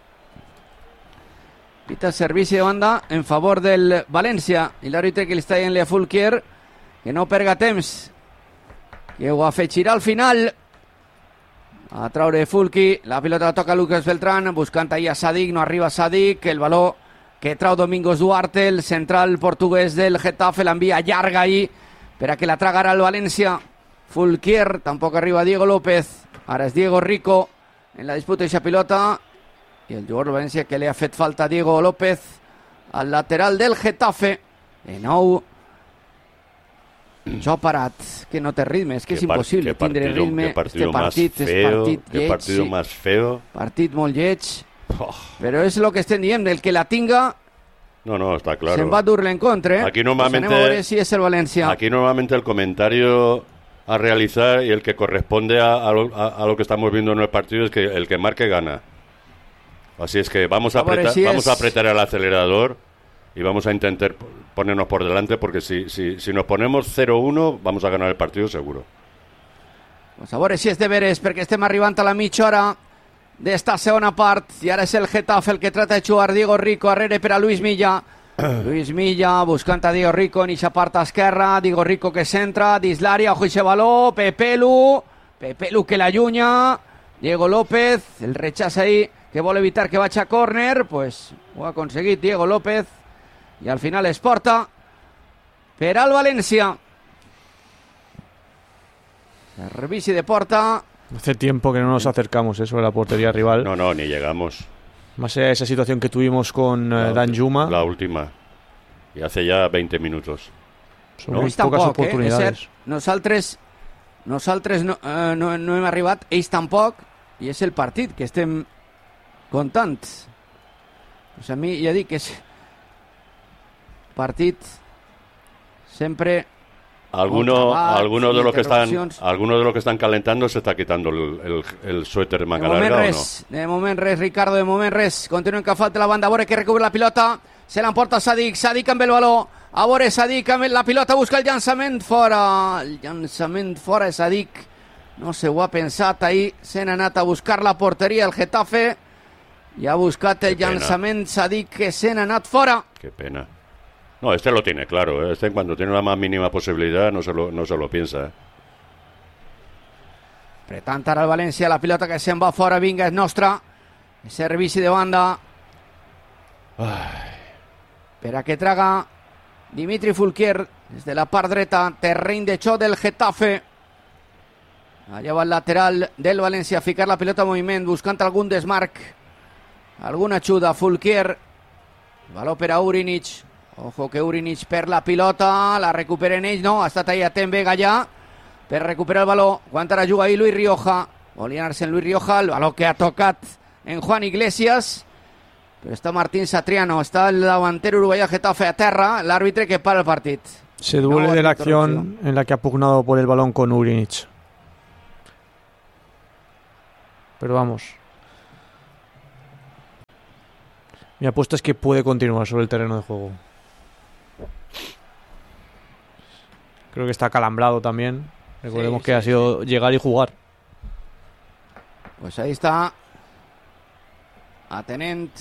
Pita servici de banda en favor del València. I l'àrbitre que li està dient a Fulquier que no perga temps, que ho afegirà al final. A traure Fulqui, la pilota la toca Lucas Beltrán, buscant ahí a Sadik, no arriba Sadik, el baló que trau Domingos Duarte, el central portuguès del Getafe, l'envia llarga ahí per a que la tragarà el València. Fulquier, tampoc arriba Diego López, ara és Diego Rico en la disputa d'aquesta pilota, i el jugador del València que li ha fet falta a Diego López al lateral del Getafe. De nou, jo parat, que no té ritme, és que és Qué par- impossible qué tindre partido- ritme. qué partido Este partit más és feo, partit qué lleig, partido sí. más feo. Partit molt lleig, Oh, però és el que estem dient, el que la tinga no, no, está claro. se'n va dur l'encontre. Eh? Aquí normalmente- Pues anem a veure si és el València. Aquí normalmente el comentario a realizar y el que corresponde a, a lo, a- a lo que estamos viendo en el partido es que el que marque gana. Así es que vamos a A veure apretar, si vamos és- a apretar el acelerador y vamos a intentar p- ponernos por delante porque si, si, si nos ponemos cero uno vamos a ganar el partido seguro. Pues a veure si és de veres, perquè estem arribant a la mitja hora d'esta segona part, i ara és el Getafe el que trata de jugar Diego Rico, arrere per a Luis Milla. Luis Milla buscant a Diego Rico en eixa part esquerra, Diego Rico que centra, dins l'àrea, ojo eixe baló, Pepelu, Pepelu que l'allunya, Diego López, el rechaç ahí, que vol evitar que vagi a córner, pues ho ha aconseguit Diego López, i al final es porta per al València. Servici de porta. Hace tiempo que no nos acercamos eh, sobre la portería rival. No, no, ni llegamos. Más allá de esa situación que tuvimos con eh, La Dan ulti- Juma, La última. Y hace ya veinte minutos. sobre Ells pocas tampoc, eh? És oportunidades. cert, nosaltres, nosaltres no, eh, no, no hem arribat, ells tampoc, i és el partit que estem contant. Pues a mi, ja dic, és partit sempre... Alguno, Contrabats, alguno de los que están, interrupcions. alguno de los que están calentando se está quitando el, el, el suéter de De manga moment larga o no. res, de moment res, Ricardo, de moment res. Continuen que falta la banda, a veure que recupera la pilota, se l'emporta Sadik, Sadik amb el baló, a veure Sadik amb la pilota, busca el llançament fora, el llançament fora de Sadik, no se ho ha pensat ahir, se n'ha anat a buscar la porteria el Getafe, i ha buscat el Que pena. llançament Sadik que se n'ha anat fora. Qué pena. No, este lo tiene claro. ¿eh? Este cuando tiene la más mínima posibilidad no se lo, no se lo piensa. ¿eh? Apretant ara el València, la pilota que se'n va fora, vinga, és nostra, servici de banda, per a que traga Dimitri Fulquier des de la part dreta, terreny de xoc del Getafe. Allà va el lateral del València a ficar la pilota en moviment, buscant algun desmarc, alguna ajuda. Fulquier, baló per a Ugrinich, ojo que Ugrinich perd la pilota, la recuperen ells, no, ha estat ahí a Tembe Gallà per recuperar el baló, aguanta la juga ahí Luis Rioja, volia anar-se en Luis Rioja, el baló que ha tocat en Juan Iglesias, però està Martín Satriano, està el davantero uruguaià Getafe a terra, l'àrbitre que para el partit. Se duele No, de la interrupción. acción en la que ha pugnado por el balón con Ugrinich. Pero vamos, Mi apuesta es que puede continuar sobre el terreno de juego. Creo que está calambrado también. Recordemos Sí, que sí, ha sido llegar y jugar. Pues ahí está. Atenent.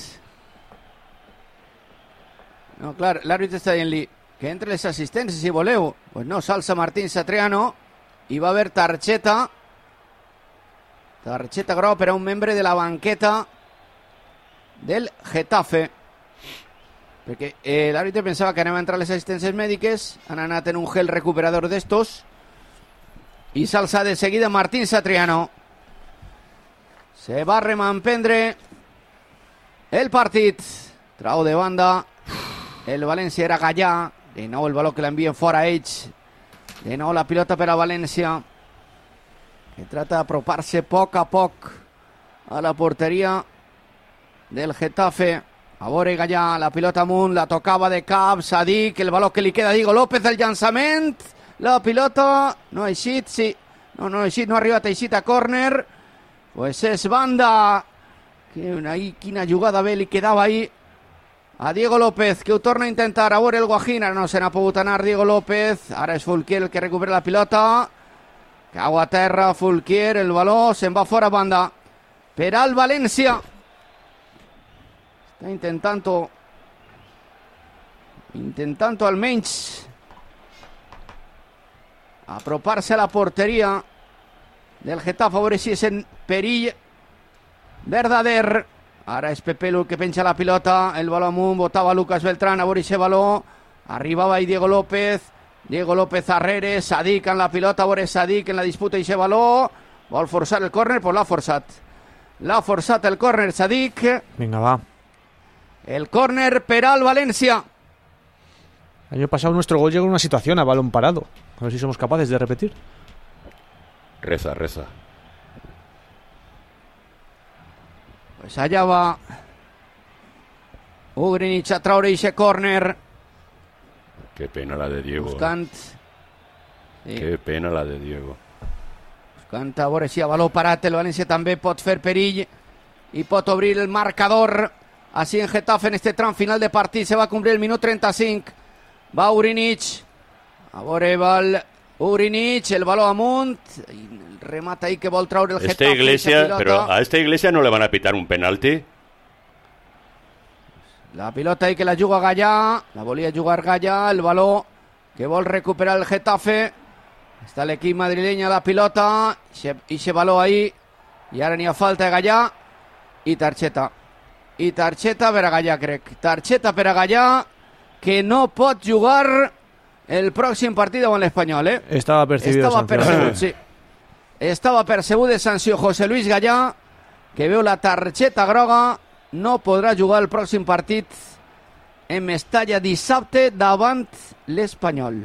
No, clar, l'àrbitre està dient-li que entre les assistències si voleu. Pues no, s'alça Martín Satriano i va haver targeta. Targeta groga per a un membre de la banqueta del Getafe. Perquè eh, l'àrbitre pensava que anava a entrar les assistències mèdiques, han anat en un gel recuperador d'estos i s'alça de seguida Martín Satriano. Se va a remampendre el partit. Trau de banda. El València era Gallà. De nou el baló que l'envien fora ells. De nou la pilota per a València, que trata d'apropar-se a poc a poc a la porteria del Getafe. A veure Gallà, la pilota amunt, la tocava de cap, Sadik, el baló que li queda a Diego López, el llançament, la pilota no ha eixit, sí, no, no ha eixit, no ha arribat a eixit a córner. Pues és banda. Quina jugada bé li quedava ahí a Diego López, que ho torna a intentar. A veure el Guajín, ara no se n'ha pogut anar Diego López, ara és Fulquier el que recupera la pilota, cau a terra Fulquier, el baló se'n va fora banda per al València. Està intentant intentant almenys apropar-se a la porteria del Getafe, a veure si és en perill verdader. Ara és Pepe Lu que penja la pilota, el baló amunt, botava Lucas Beltrán, a veure si baló, arribava ahí Diego López, Diego López arrere, Sadik en la pilota, a veure Sadik en la disputa i baló, vol forçar el córner, pues l'ha forçat. L'ha forçat el córner Sadik. Venga, va. El córner per al València. El año pasado nuestro gol llegó en una situación a balón parado. A ver si somos capaces de repetir. Reza, reza. Pues allá va Ugrinic a traure ese córner. Qué pena la de Diego. Buscant. Sí. Qué pena la de Diego. Buscant a veure si a baló parat el València també pot fer perill i pot obrir el marcador. Así en Getafe en este tram final de partit se va a cumplir el minut trenta-cinc. Va Ugrinic. A veure va el Ugrinic, el baló amunt. El remata ahí que vol traure el Esta Getafe. iglesia, pero a esta iglesia no le van a pitar un penalti. La pilota ahí que la juga Gallà. La volia jugar Gallà. El baló que vol recuperar el Getafe. Està l'equip madrileny a la pilota. I se baló ahí. I ara n'hi ha falta de Gallà. I targeta. I targeta per a Gallà, crec. Targeta per a Gallà, que no pot jugar el pròxim partit davant l'Espanyol, eh? Estava percibido Estava percebut, sí. Estava percebut de sanció José Luis Gallà, que veu la targeta groga. No podrà jugar el pròxim partit en Mestalla dissabte davant l'Espanyol.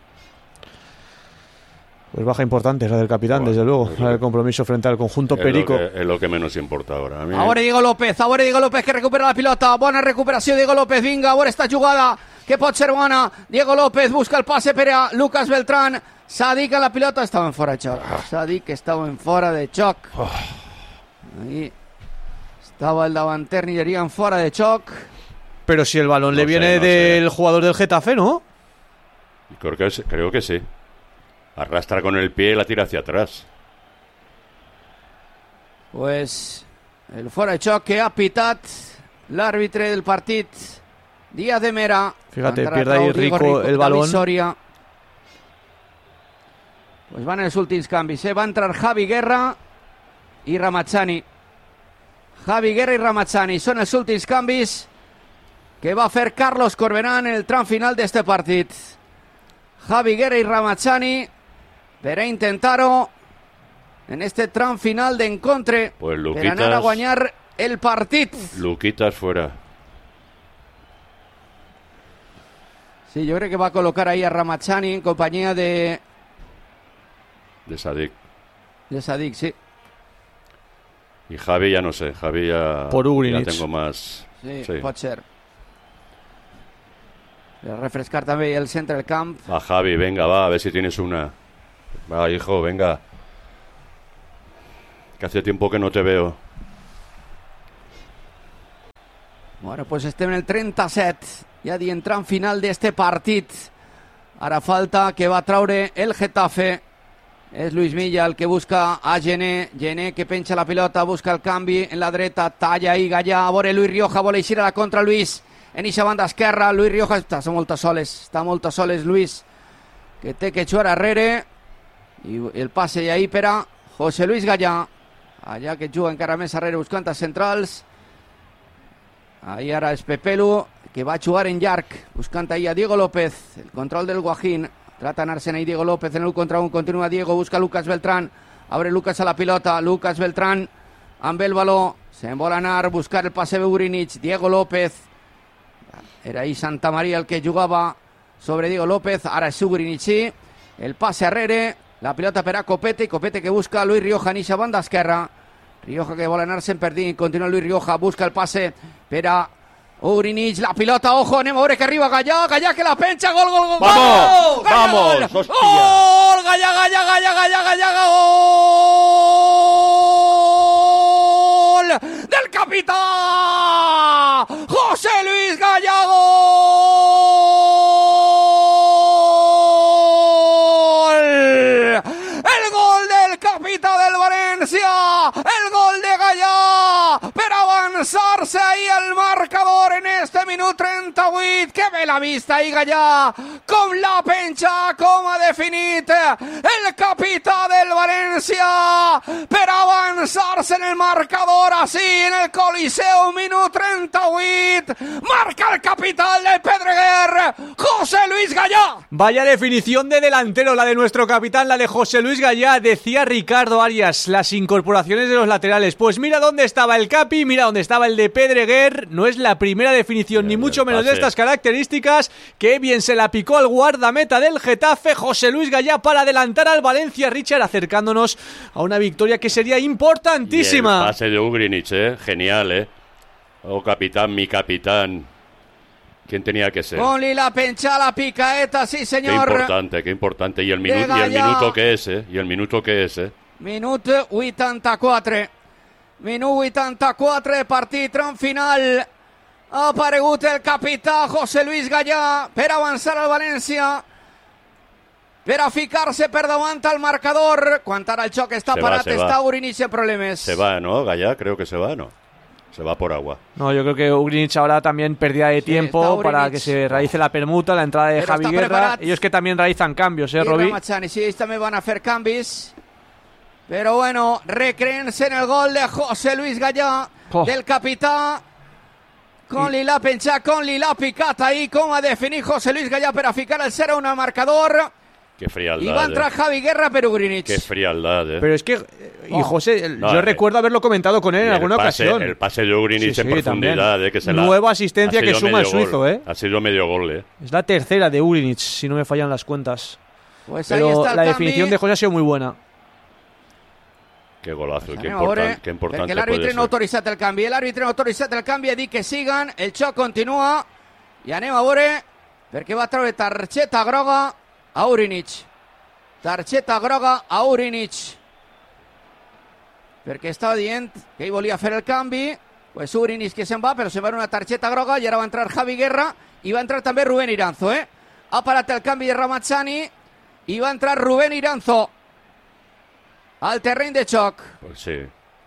Pues baja importante la del capitán, bueno, desde luego, la del compromiso frente al conjunto es perico. Lo que, es lo que menos importa ahora. A mí... Ahora Diego López, ahora Diego López que recupera la pilota. Bona recuperació Diego López, vinga, ahora esta jugada que pot ser bona. Diego López busca el pase per a Lucas Beltrán. Sadik a la pilota, estava en fora de xoc. Sadik estava en fora de xoc. Ahí estaba el davanter nigerià en fora de xoc. Pero si el balón no le sé, viene no del sé. jugador del Getafe, ¿no? Creo que, creo que sí. Arrastra con el pie y la tira hacia atrás. Pues el fora de xoc que ha pitat l'àrbitre del partit, Díaz de Mera. Fíjate, pierde ahí Rico, Rico el balón. Soria. Pues van els últims canvis, eh? Va entrar Javi Guerra i Ramazzani. Javi Guerra i Ramazzani són els últims canvis que va fer Carlos Corberán en el tram final d'este partit. Javi Guerra i Ramazzani per a intentar-ho en este tram final d'encontre, pues Luquitas, per anar a guanyar el partit. Luquitas fuera. Sí, jo crec que va col·locar ahí a Ramazzani en companyia de... De Sadik. De Sadik, sí. Y Javi ya no sé, Javi ya, Por ya tengo más... Sí, sí, pot ser. Per refrescar també el centre del camp. Va Javi, venga, va, a ver si tienes una. Va, hijo, venga. Que hace tiempo que no te veo. Bueno, pues estem en el trenta-set, ja dient tram final d'este partit. Ara falta que va traure el Getafe. És Luis Milla el que busca a Gené. Gené que penja la pilota, busca el canvi en la dreta, talla i Gallà. A veure Luis Rioja, vol eixir a la contra Luis. En eixa banda esquerra, Luis Rioja està molt a soles, està molt a soles Luis, que té que jugar arrere. I el passe i ahí per a José Luis Gallà. Allà que juga encara més arrere buscant a centrals. Ahí ara és Pepelu, que va a jugar en llarg, buscant ahí a Diego López. El control del Guajín. Trata d'anar-se'n ahí Diego López en el contra un. Continua Diego, busca Lucas Beltrán. Abre Lucas a la pilota. Lucas Beltrán amb el baló. Se'n vol anar, buscar el passe de Urinich. Diego López. Era ahí Santa María el que jugava sobre Diego López. Ara és Urinich. El passe arrere. La pilota per a Copete. Copete que busca Luis Rioja en eixa banda esquerra. Rioja que vol anar-se'n perdint. Continua Luis Rioja. Busca el passe per a Urinich, la pilota, ojo, anem a veure que arriba Gallà, Gallà que la penja, gol, gol, gol, vamos, gol, vamos, gol, hostia. Gol, Gallà, Gallà, Gallà, Gallà, Gallà, gol del capitán José Luis Gallà, gol, el gol del capitán del Valencia, el gol de Gallà per avançar-se ahí el marcador en este minut trenta-vuit. Que bé la vista ahí Gallà, com la penja, com ha definit el capità del València per avançar-se en el marcador así en el Coliseu. Minut trenta-vuit, marca el capitán del Pedreguer, José Luis Gallà. Vaya definición de delantero la de nuestro capitán, la de José Luis Gallà. Decía Ricardo Arias, las incorporaciones de los laterales. Pues mira dónde estaba el Capi, mira dónde estaba el de Pedreguer. No es la primera definición, ni mucho menos de estas características. Que bien se la picó al guardameta del Getafe, José Luis Gallà, para adelantar al Valencia, Richard, acercándonos a una victoria que sería importantísima. Y el pase de Ugrinic, eh, genial, eh. Oh, capitán, mi capitán. ¿Quién tenía que ser? Con la pencha, la picaeta, sí señor. Qué importante, qué importante. Y el, minu y el minuto que es, eh. Y el minuto que es, eh. Minut vuitanta-quatre. Minut vuitanta-quatre, partit tram final. Ha aparegut el capità José Luis Gallà per avançar al València, per a ficar-se per davant al marcador. Quan ara el xoc està se parat, va, està va. Urinich en problemes. Se va, ¿no? Gallà, creo que se va, ¿no? Se va por agua. No, yo creo que Ugrinic ahora también pérdida de Sí, tiempo para que se realice la permuta, la entrada de Pero Javi está Guerra. preparat. Ellos que también realizan cambios, ¿eh, I Robi? Ramachani, sí, ells també van a fer canvis. Però bueno, recreen-se en el gol de José Luis Gallà, Oh. del capità. Con li l'ha penjat, con li l'ha picat ahí, com ha definit José Luis Gallà per a ficar el zero a uno al marcador. Qué frialdad. I va entrar eh. Javi Guerra per Ugrinic. Qué frialdad, eh. Pero es que, eh, y Oh. José, el- No, yo eh, recuerdo haberlo comentado con él en Y el alguna pase, ocasión. El pase de Ugrinic Sí, en sí, profundidad, también. eh, que se la, Nueva asistencia ha que sido suma el medio suizo, gol. eh. Ha sido medio gol, eh. Es la tercera de Ugrinic, si no me fallan las cuentas. Pues ahí Pero está el la canvi. definición de José ha sido muy buena. Qué golazo, Pues qué, anem a veure, important, qué importante perquè l'àrbitre puede no ha ser. autoritzat el canvi. L'àrbitre no ha autoritzat el canvi, ha dit que siguen, el xoc continua, i anem a veure, perquè va treure targeta groga a Urinich. Targeta groga a Urinich. Perquè estava dient que ell volia fer el canvi, pues Urinich que se'n va, però se'n va una targeta groga, i ara va entrar Javi Guerra, i va entrar també Rubén Iranzo, eh? Ha parat el canvi de Ramachani, i va entrar Rubén Iranzo al terreny de xoc. Pues sí.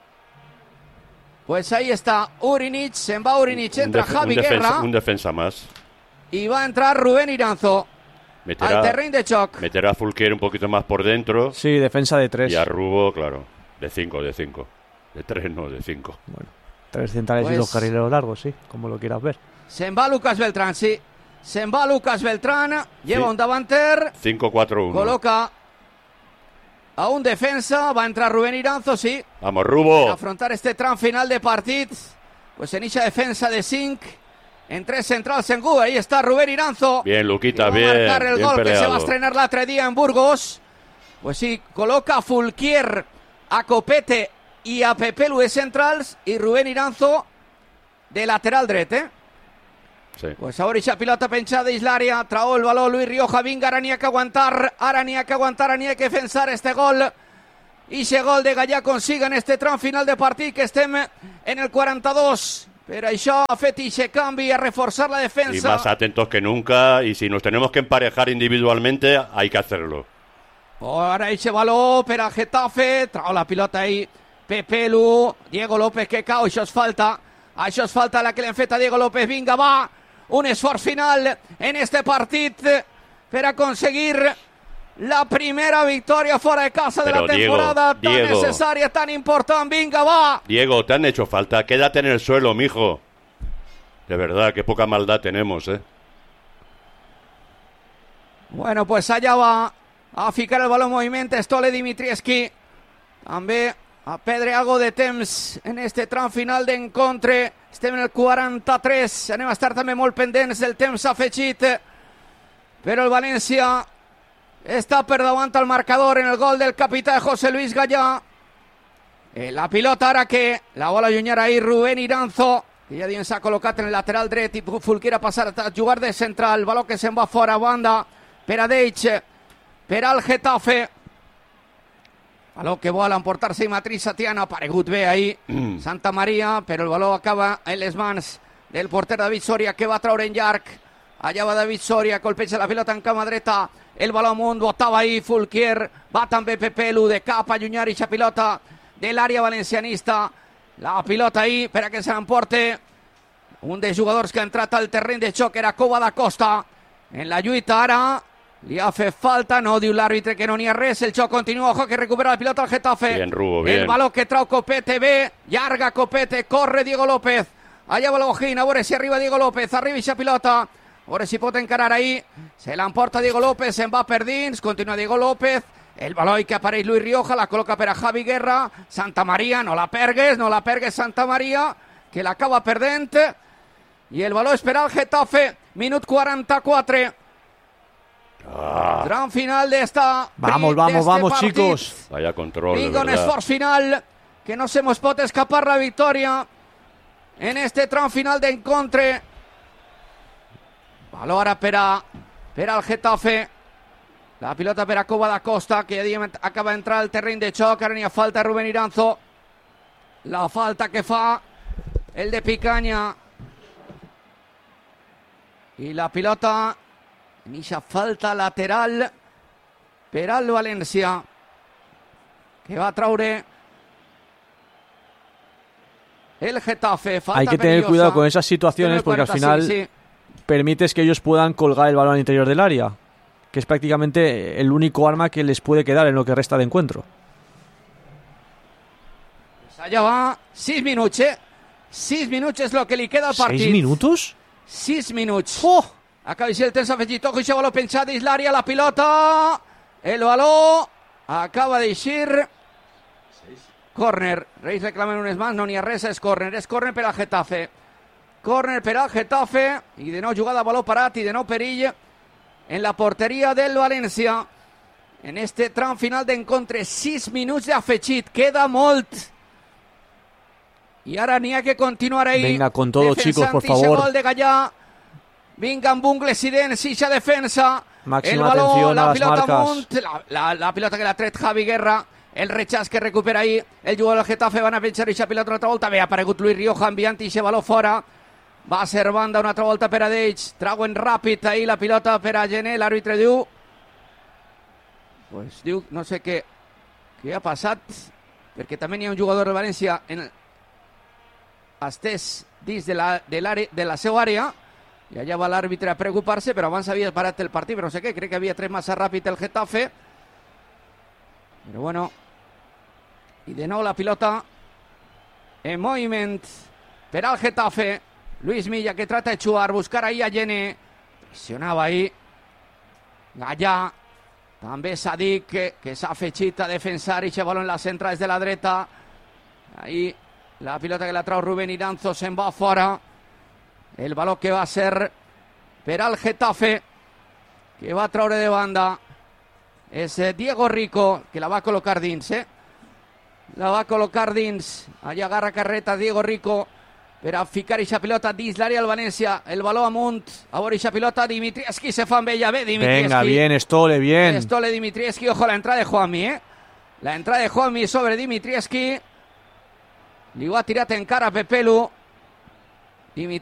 Pues ahí está Urinich, se'n va Urinich, entra un, def Javi un, defensa, Guerra un defensa más. y va a entrar Rubén Iranzo Meterá, al terreno de choc. meterá a Fulquier un poquito más por dentro. Sí, defensa de tres. Y a Rubo, claro, de cinco, de cinco. De tres, no, de cinco. Bueno, tres centrales Pues- y dos carrileros largos, sí, como lo quieras ver. Se'n va Lucas Beltrán, sí. Se'n va Lucas Beltrán, lleva Sí. un davanter, cinco cuatro uno. coloca a un defensa, va a entrar Rubén Iranzo, sí, Vamos, a Rubo. afrontar este tram final de partit. Pues en eixa defensa de cinc, en tres centrals en Gu, ahí está Rubén Iranzo. Bien, Luquita, que va bien. a marcar el bien gol peleado. que se va a estrenar l'altre dia en Burgos. Pues sí, coloca a Fulquier, a Copete y a Pepelu de centrals y Rubén Iranzo de lateral dret, eh? Sí. Pues ahora esa pilota penjada dins l'àrea, trau el baló Luis Rioja, vinga, ara n'hi ha que aguantar, ara n'hi ha que aguantar, ara n'hi ha que defensar este gol. I ese gol de Gallà consiga en este tram final de partit, que estem en el quaranta-dos. Però això ha fet ixe canvi a reforzar la defensa. Y más atentos que nunca, y si nos tenemos que emparejar individualmente, hay que hacerlo. Ahora ixe baló per al Getafe, trau la pilota ahí Pepe Lu, Diego López que cau, això és falta, això és falta la que li han fet a Diego López. Vinga, va, un esforç final en este partit per aconseguir la primera victòria fora de casa de Pero la temporada, Diego, tan Diego. necessària, tan important. Vinga, va. Diego, te han hecho falta, quédate en el suelo, mijo. De verdad, qué poca maldad tenemos, ¿eh? Bueno, pues allà va a ficar el baló en moviment Stole Dimitrievski. També a perdre algo de temps en este tram final d'encontre. Estem en el quaranta-tres. Anem a estar també molt pendents del temps afegit. Però el València està per davant al marcador en el gol del capità José Luis Gallà. Eh, la pilota ara que la vol allunyar ahir Rubén Iranzo, que ja dins s'ha col·locat en el lateral dret i Fulquier a passar a jugar de central. Baló que se'n va fora a banda per a Deitch, per al Getafe. Baló que vol emportar-se i Matriz Satiana, ha aparegut bé ahí mm. Santa Maria, però el baló acaba en les mans del porter David Soria, que va traure en llarg. Allà va David Soria, colpeja la pilota en cama dreta, el baló amunt, botava ahí Fulquier, va també Pepe Lu de cap a allunyar ixa pilota de l'àrea valencianista. La pilota ahí per a que se l'emporte un dels jugadors que ha entrat al terreny de xoc, era Cova da Costa. En la lluita ara li ha fet falta, no diu l'àrbitre que no n'hi ha res, el xoc continua, ojo que recupera la pilota al Getafe. Bien, Rubo, bien. El baló que trau Copete, bé, llarga Copete, corre Diego López, allà va l'Ojín, a veure si arriba Diego López, arriba ixa pilota, a veure si pot encarar ahí, se l'emporta Diego López, se'n va per dins, continua Diego López, el baló que apareix Luis Rioja, la col·loca per a Javi Guerra, Santa Maria, no la pergues, no la pergues Santa Maria, que l'acaba perdent, i el baló és per al Getafe, minut quaranta-quatre. Ah. Gran final de esta Vamos, vamos, de este vamos, partit. chicos. Vaya control, de Vinga, un verdad. esforç final, que no se mos pot escapar la victòria en este tram final d'encontre. Baló ara per a per al Getafe. La pilota per a Cova da Costa, que ja acaba d'entrar al terreny de xoc. Ara n'hi ha falta Rubén Iranzo. La falta que fa el de Picanya. I la pilota, nixa falta lateral per al València, que va a traure el Getafe. Falta Hay que tener perillosa. cuidado con esas situaciones porque al final sí, sí. permites que ellos puedan colgar el balón al interior del área, que es prácticamente el único arma que les puede quedar en lo que resta de encuentro. Pues allà va, sis minuts, eh? Sis minuts és el que li queda al partit. ¿Seis minutos? Sis minuts. Oh! Acaba de ser el temps afegit. Ojo, això baló penjat dins l'àrea, la pilota. El baló acaba d'eixir. Córner. Reis reclamen unes mans, no n'hi ha res, és córner. És córner per al Getafe. Córner per al Getafe. I de nou jugada, baló parat i de nou perill en la porteria del València. En este tram final d'encontre, sis minuts d'afegit. Queda molt. I ara n'hi ha que continuar ahí. Venga, con todo, chicos, por defensant ixe favor. gol de Gallà. Vinga amb ungles i dents, ixa defensa. Máxima el baló, atención la a las pilota marcas. amunt, la, la, la pilota que l'ha tret Javi Guerra, el rechaç que recupera ahí el jugador del Getafe, van a penjar ixa pilota una altra volta, bé, ha aparegut Luis Rioja enviant ixe baló fora, va a ser banda una altra volta per a Deitch, trauen ràpid ahí la pilota per a Gené, l'àrbitre diu, pues diu, no sé què, què ha passat, perquè també n'hi ha un jugador del València en el, estès dins de la, de, de la seva àrea, i allà va l'àrbitre a preocupar-se, però abans havia parat el partit, però no sé què, crec que havia tret massa ràpid el Getafe, però bueno, i de nou la pilota en moviment per al Getafe, Luis Milla que trata de xuar, buscar ahí a Gené, pressionava ahí Gallà, també Sadik que, que s'ha afegit a defensar i baló en la centra des de la dreta, ahí la pilota que la trau Rubén Iranzo se'n va fora. El baló que va ser per al Getafe, que va traure de banda és Diego Rico, que la va col·locar dins, eh? La va col·locar dins. Allà agarra carreta Diego Rico per a ficar ixa pilota dins l'àrea del València. El baló amunt, a veure ixa pilota, Dimitrievski se fa amb ella, bé Dimitrievski. Venga, bien, Stole, bien. Stole Dimitrievski, ojo la entrada de Juanmi, eh? La entrada de Juanmi sobre Dimitrievski. Li ho ha tirat encara Pepe Lu. Dimitri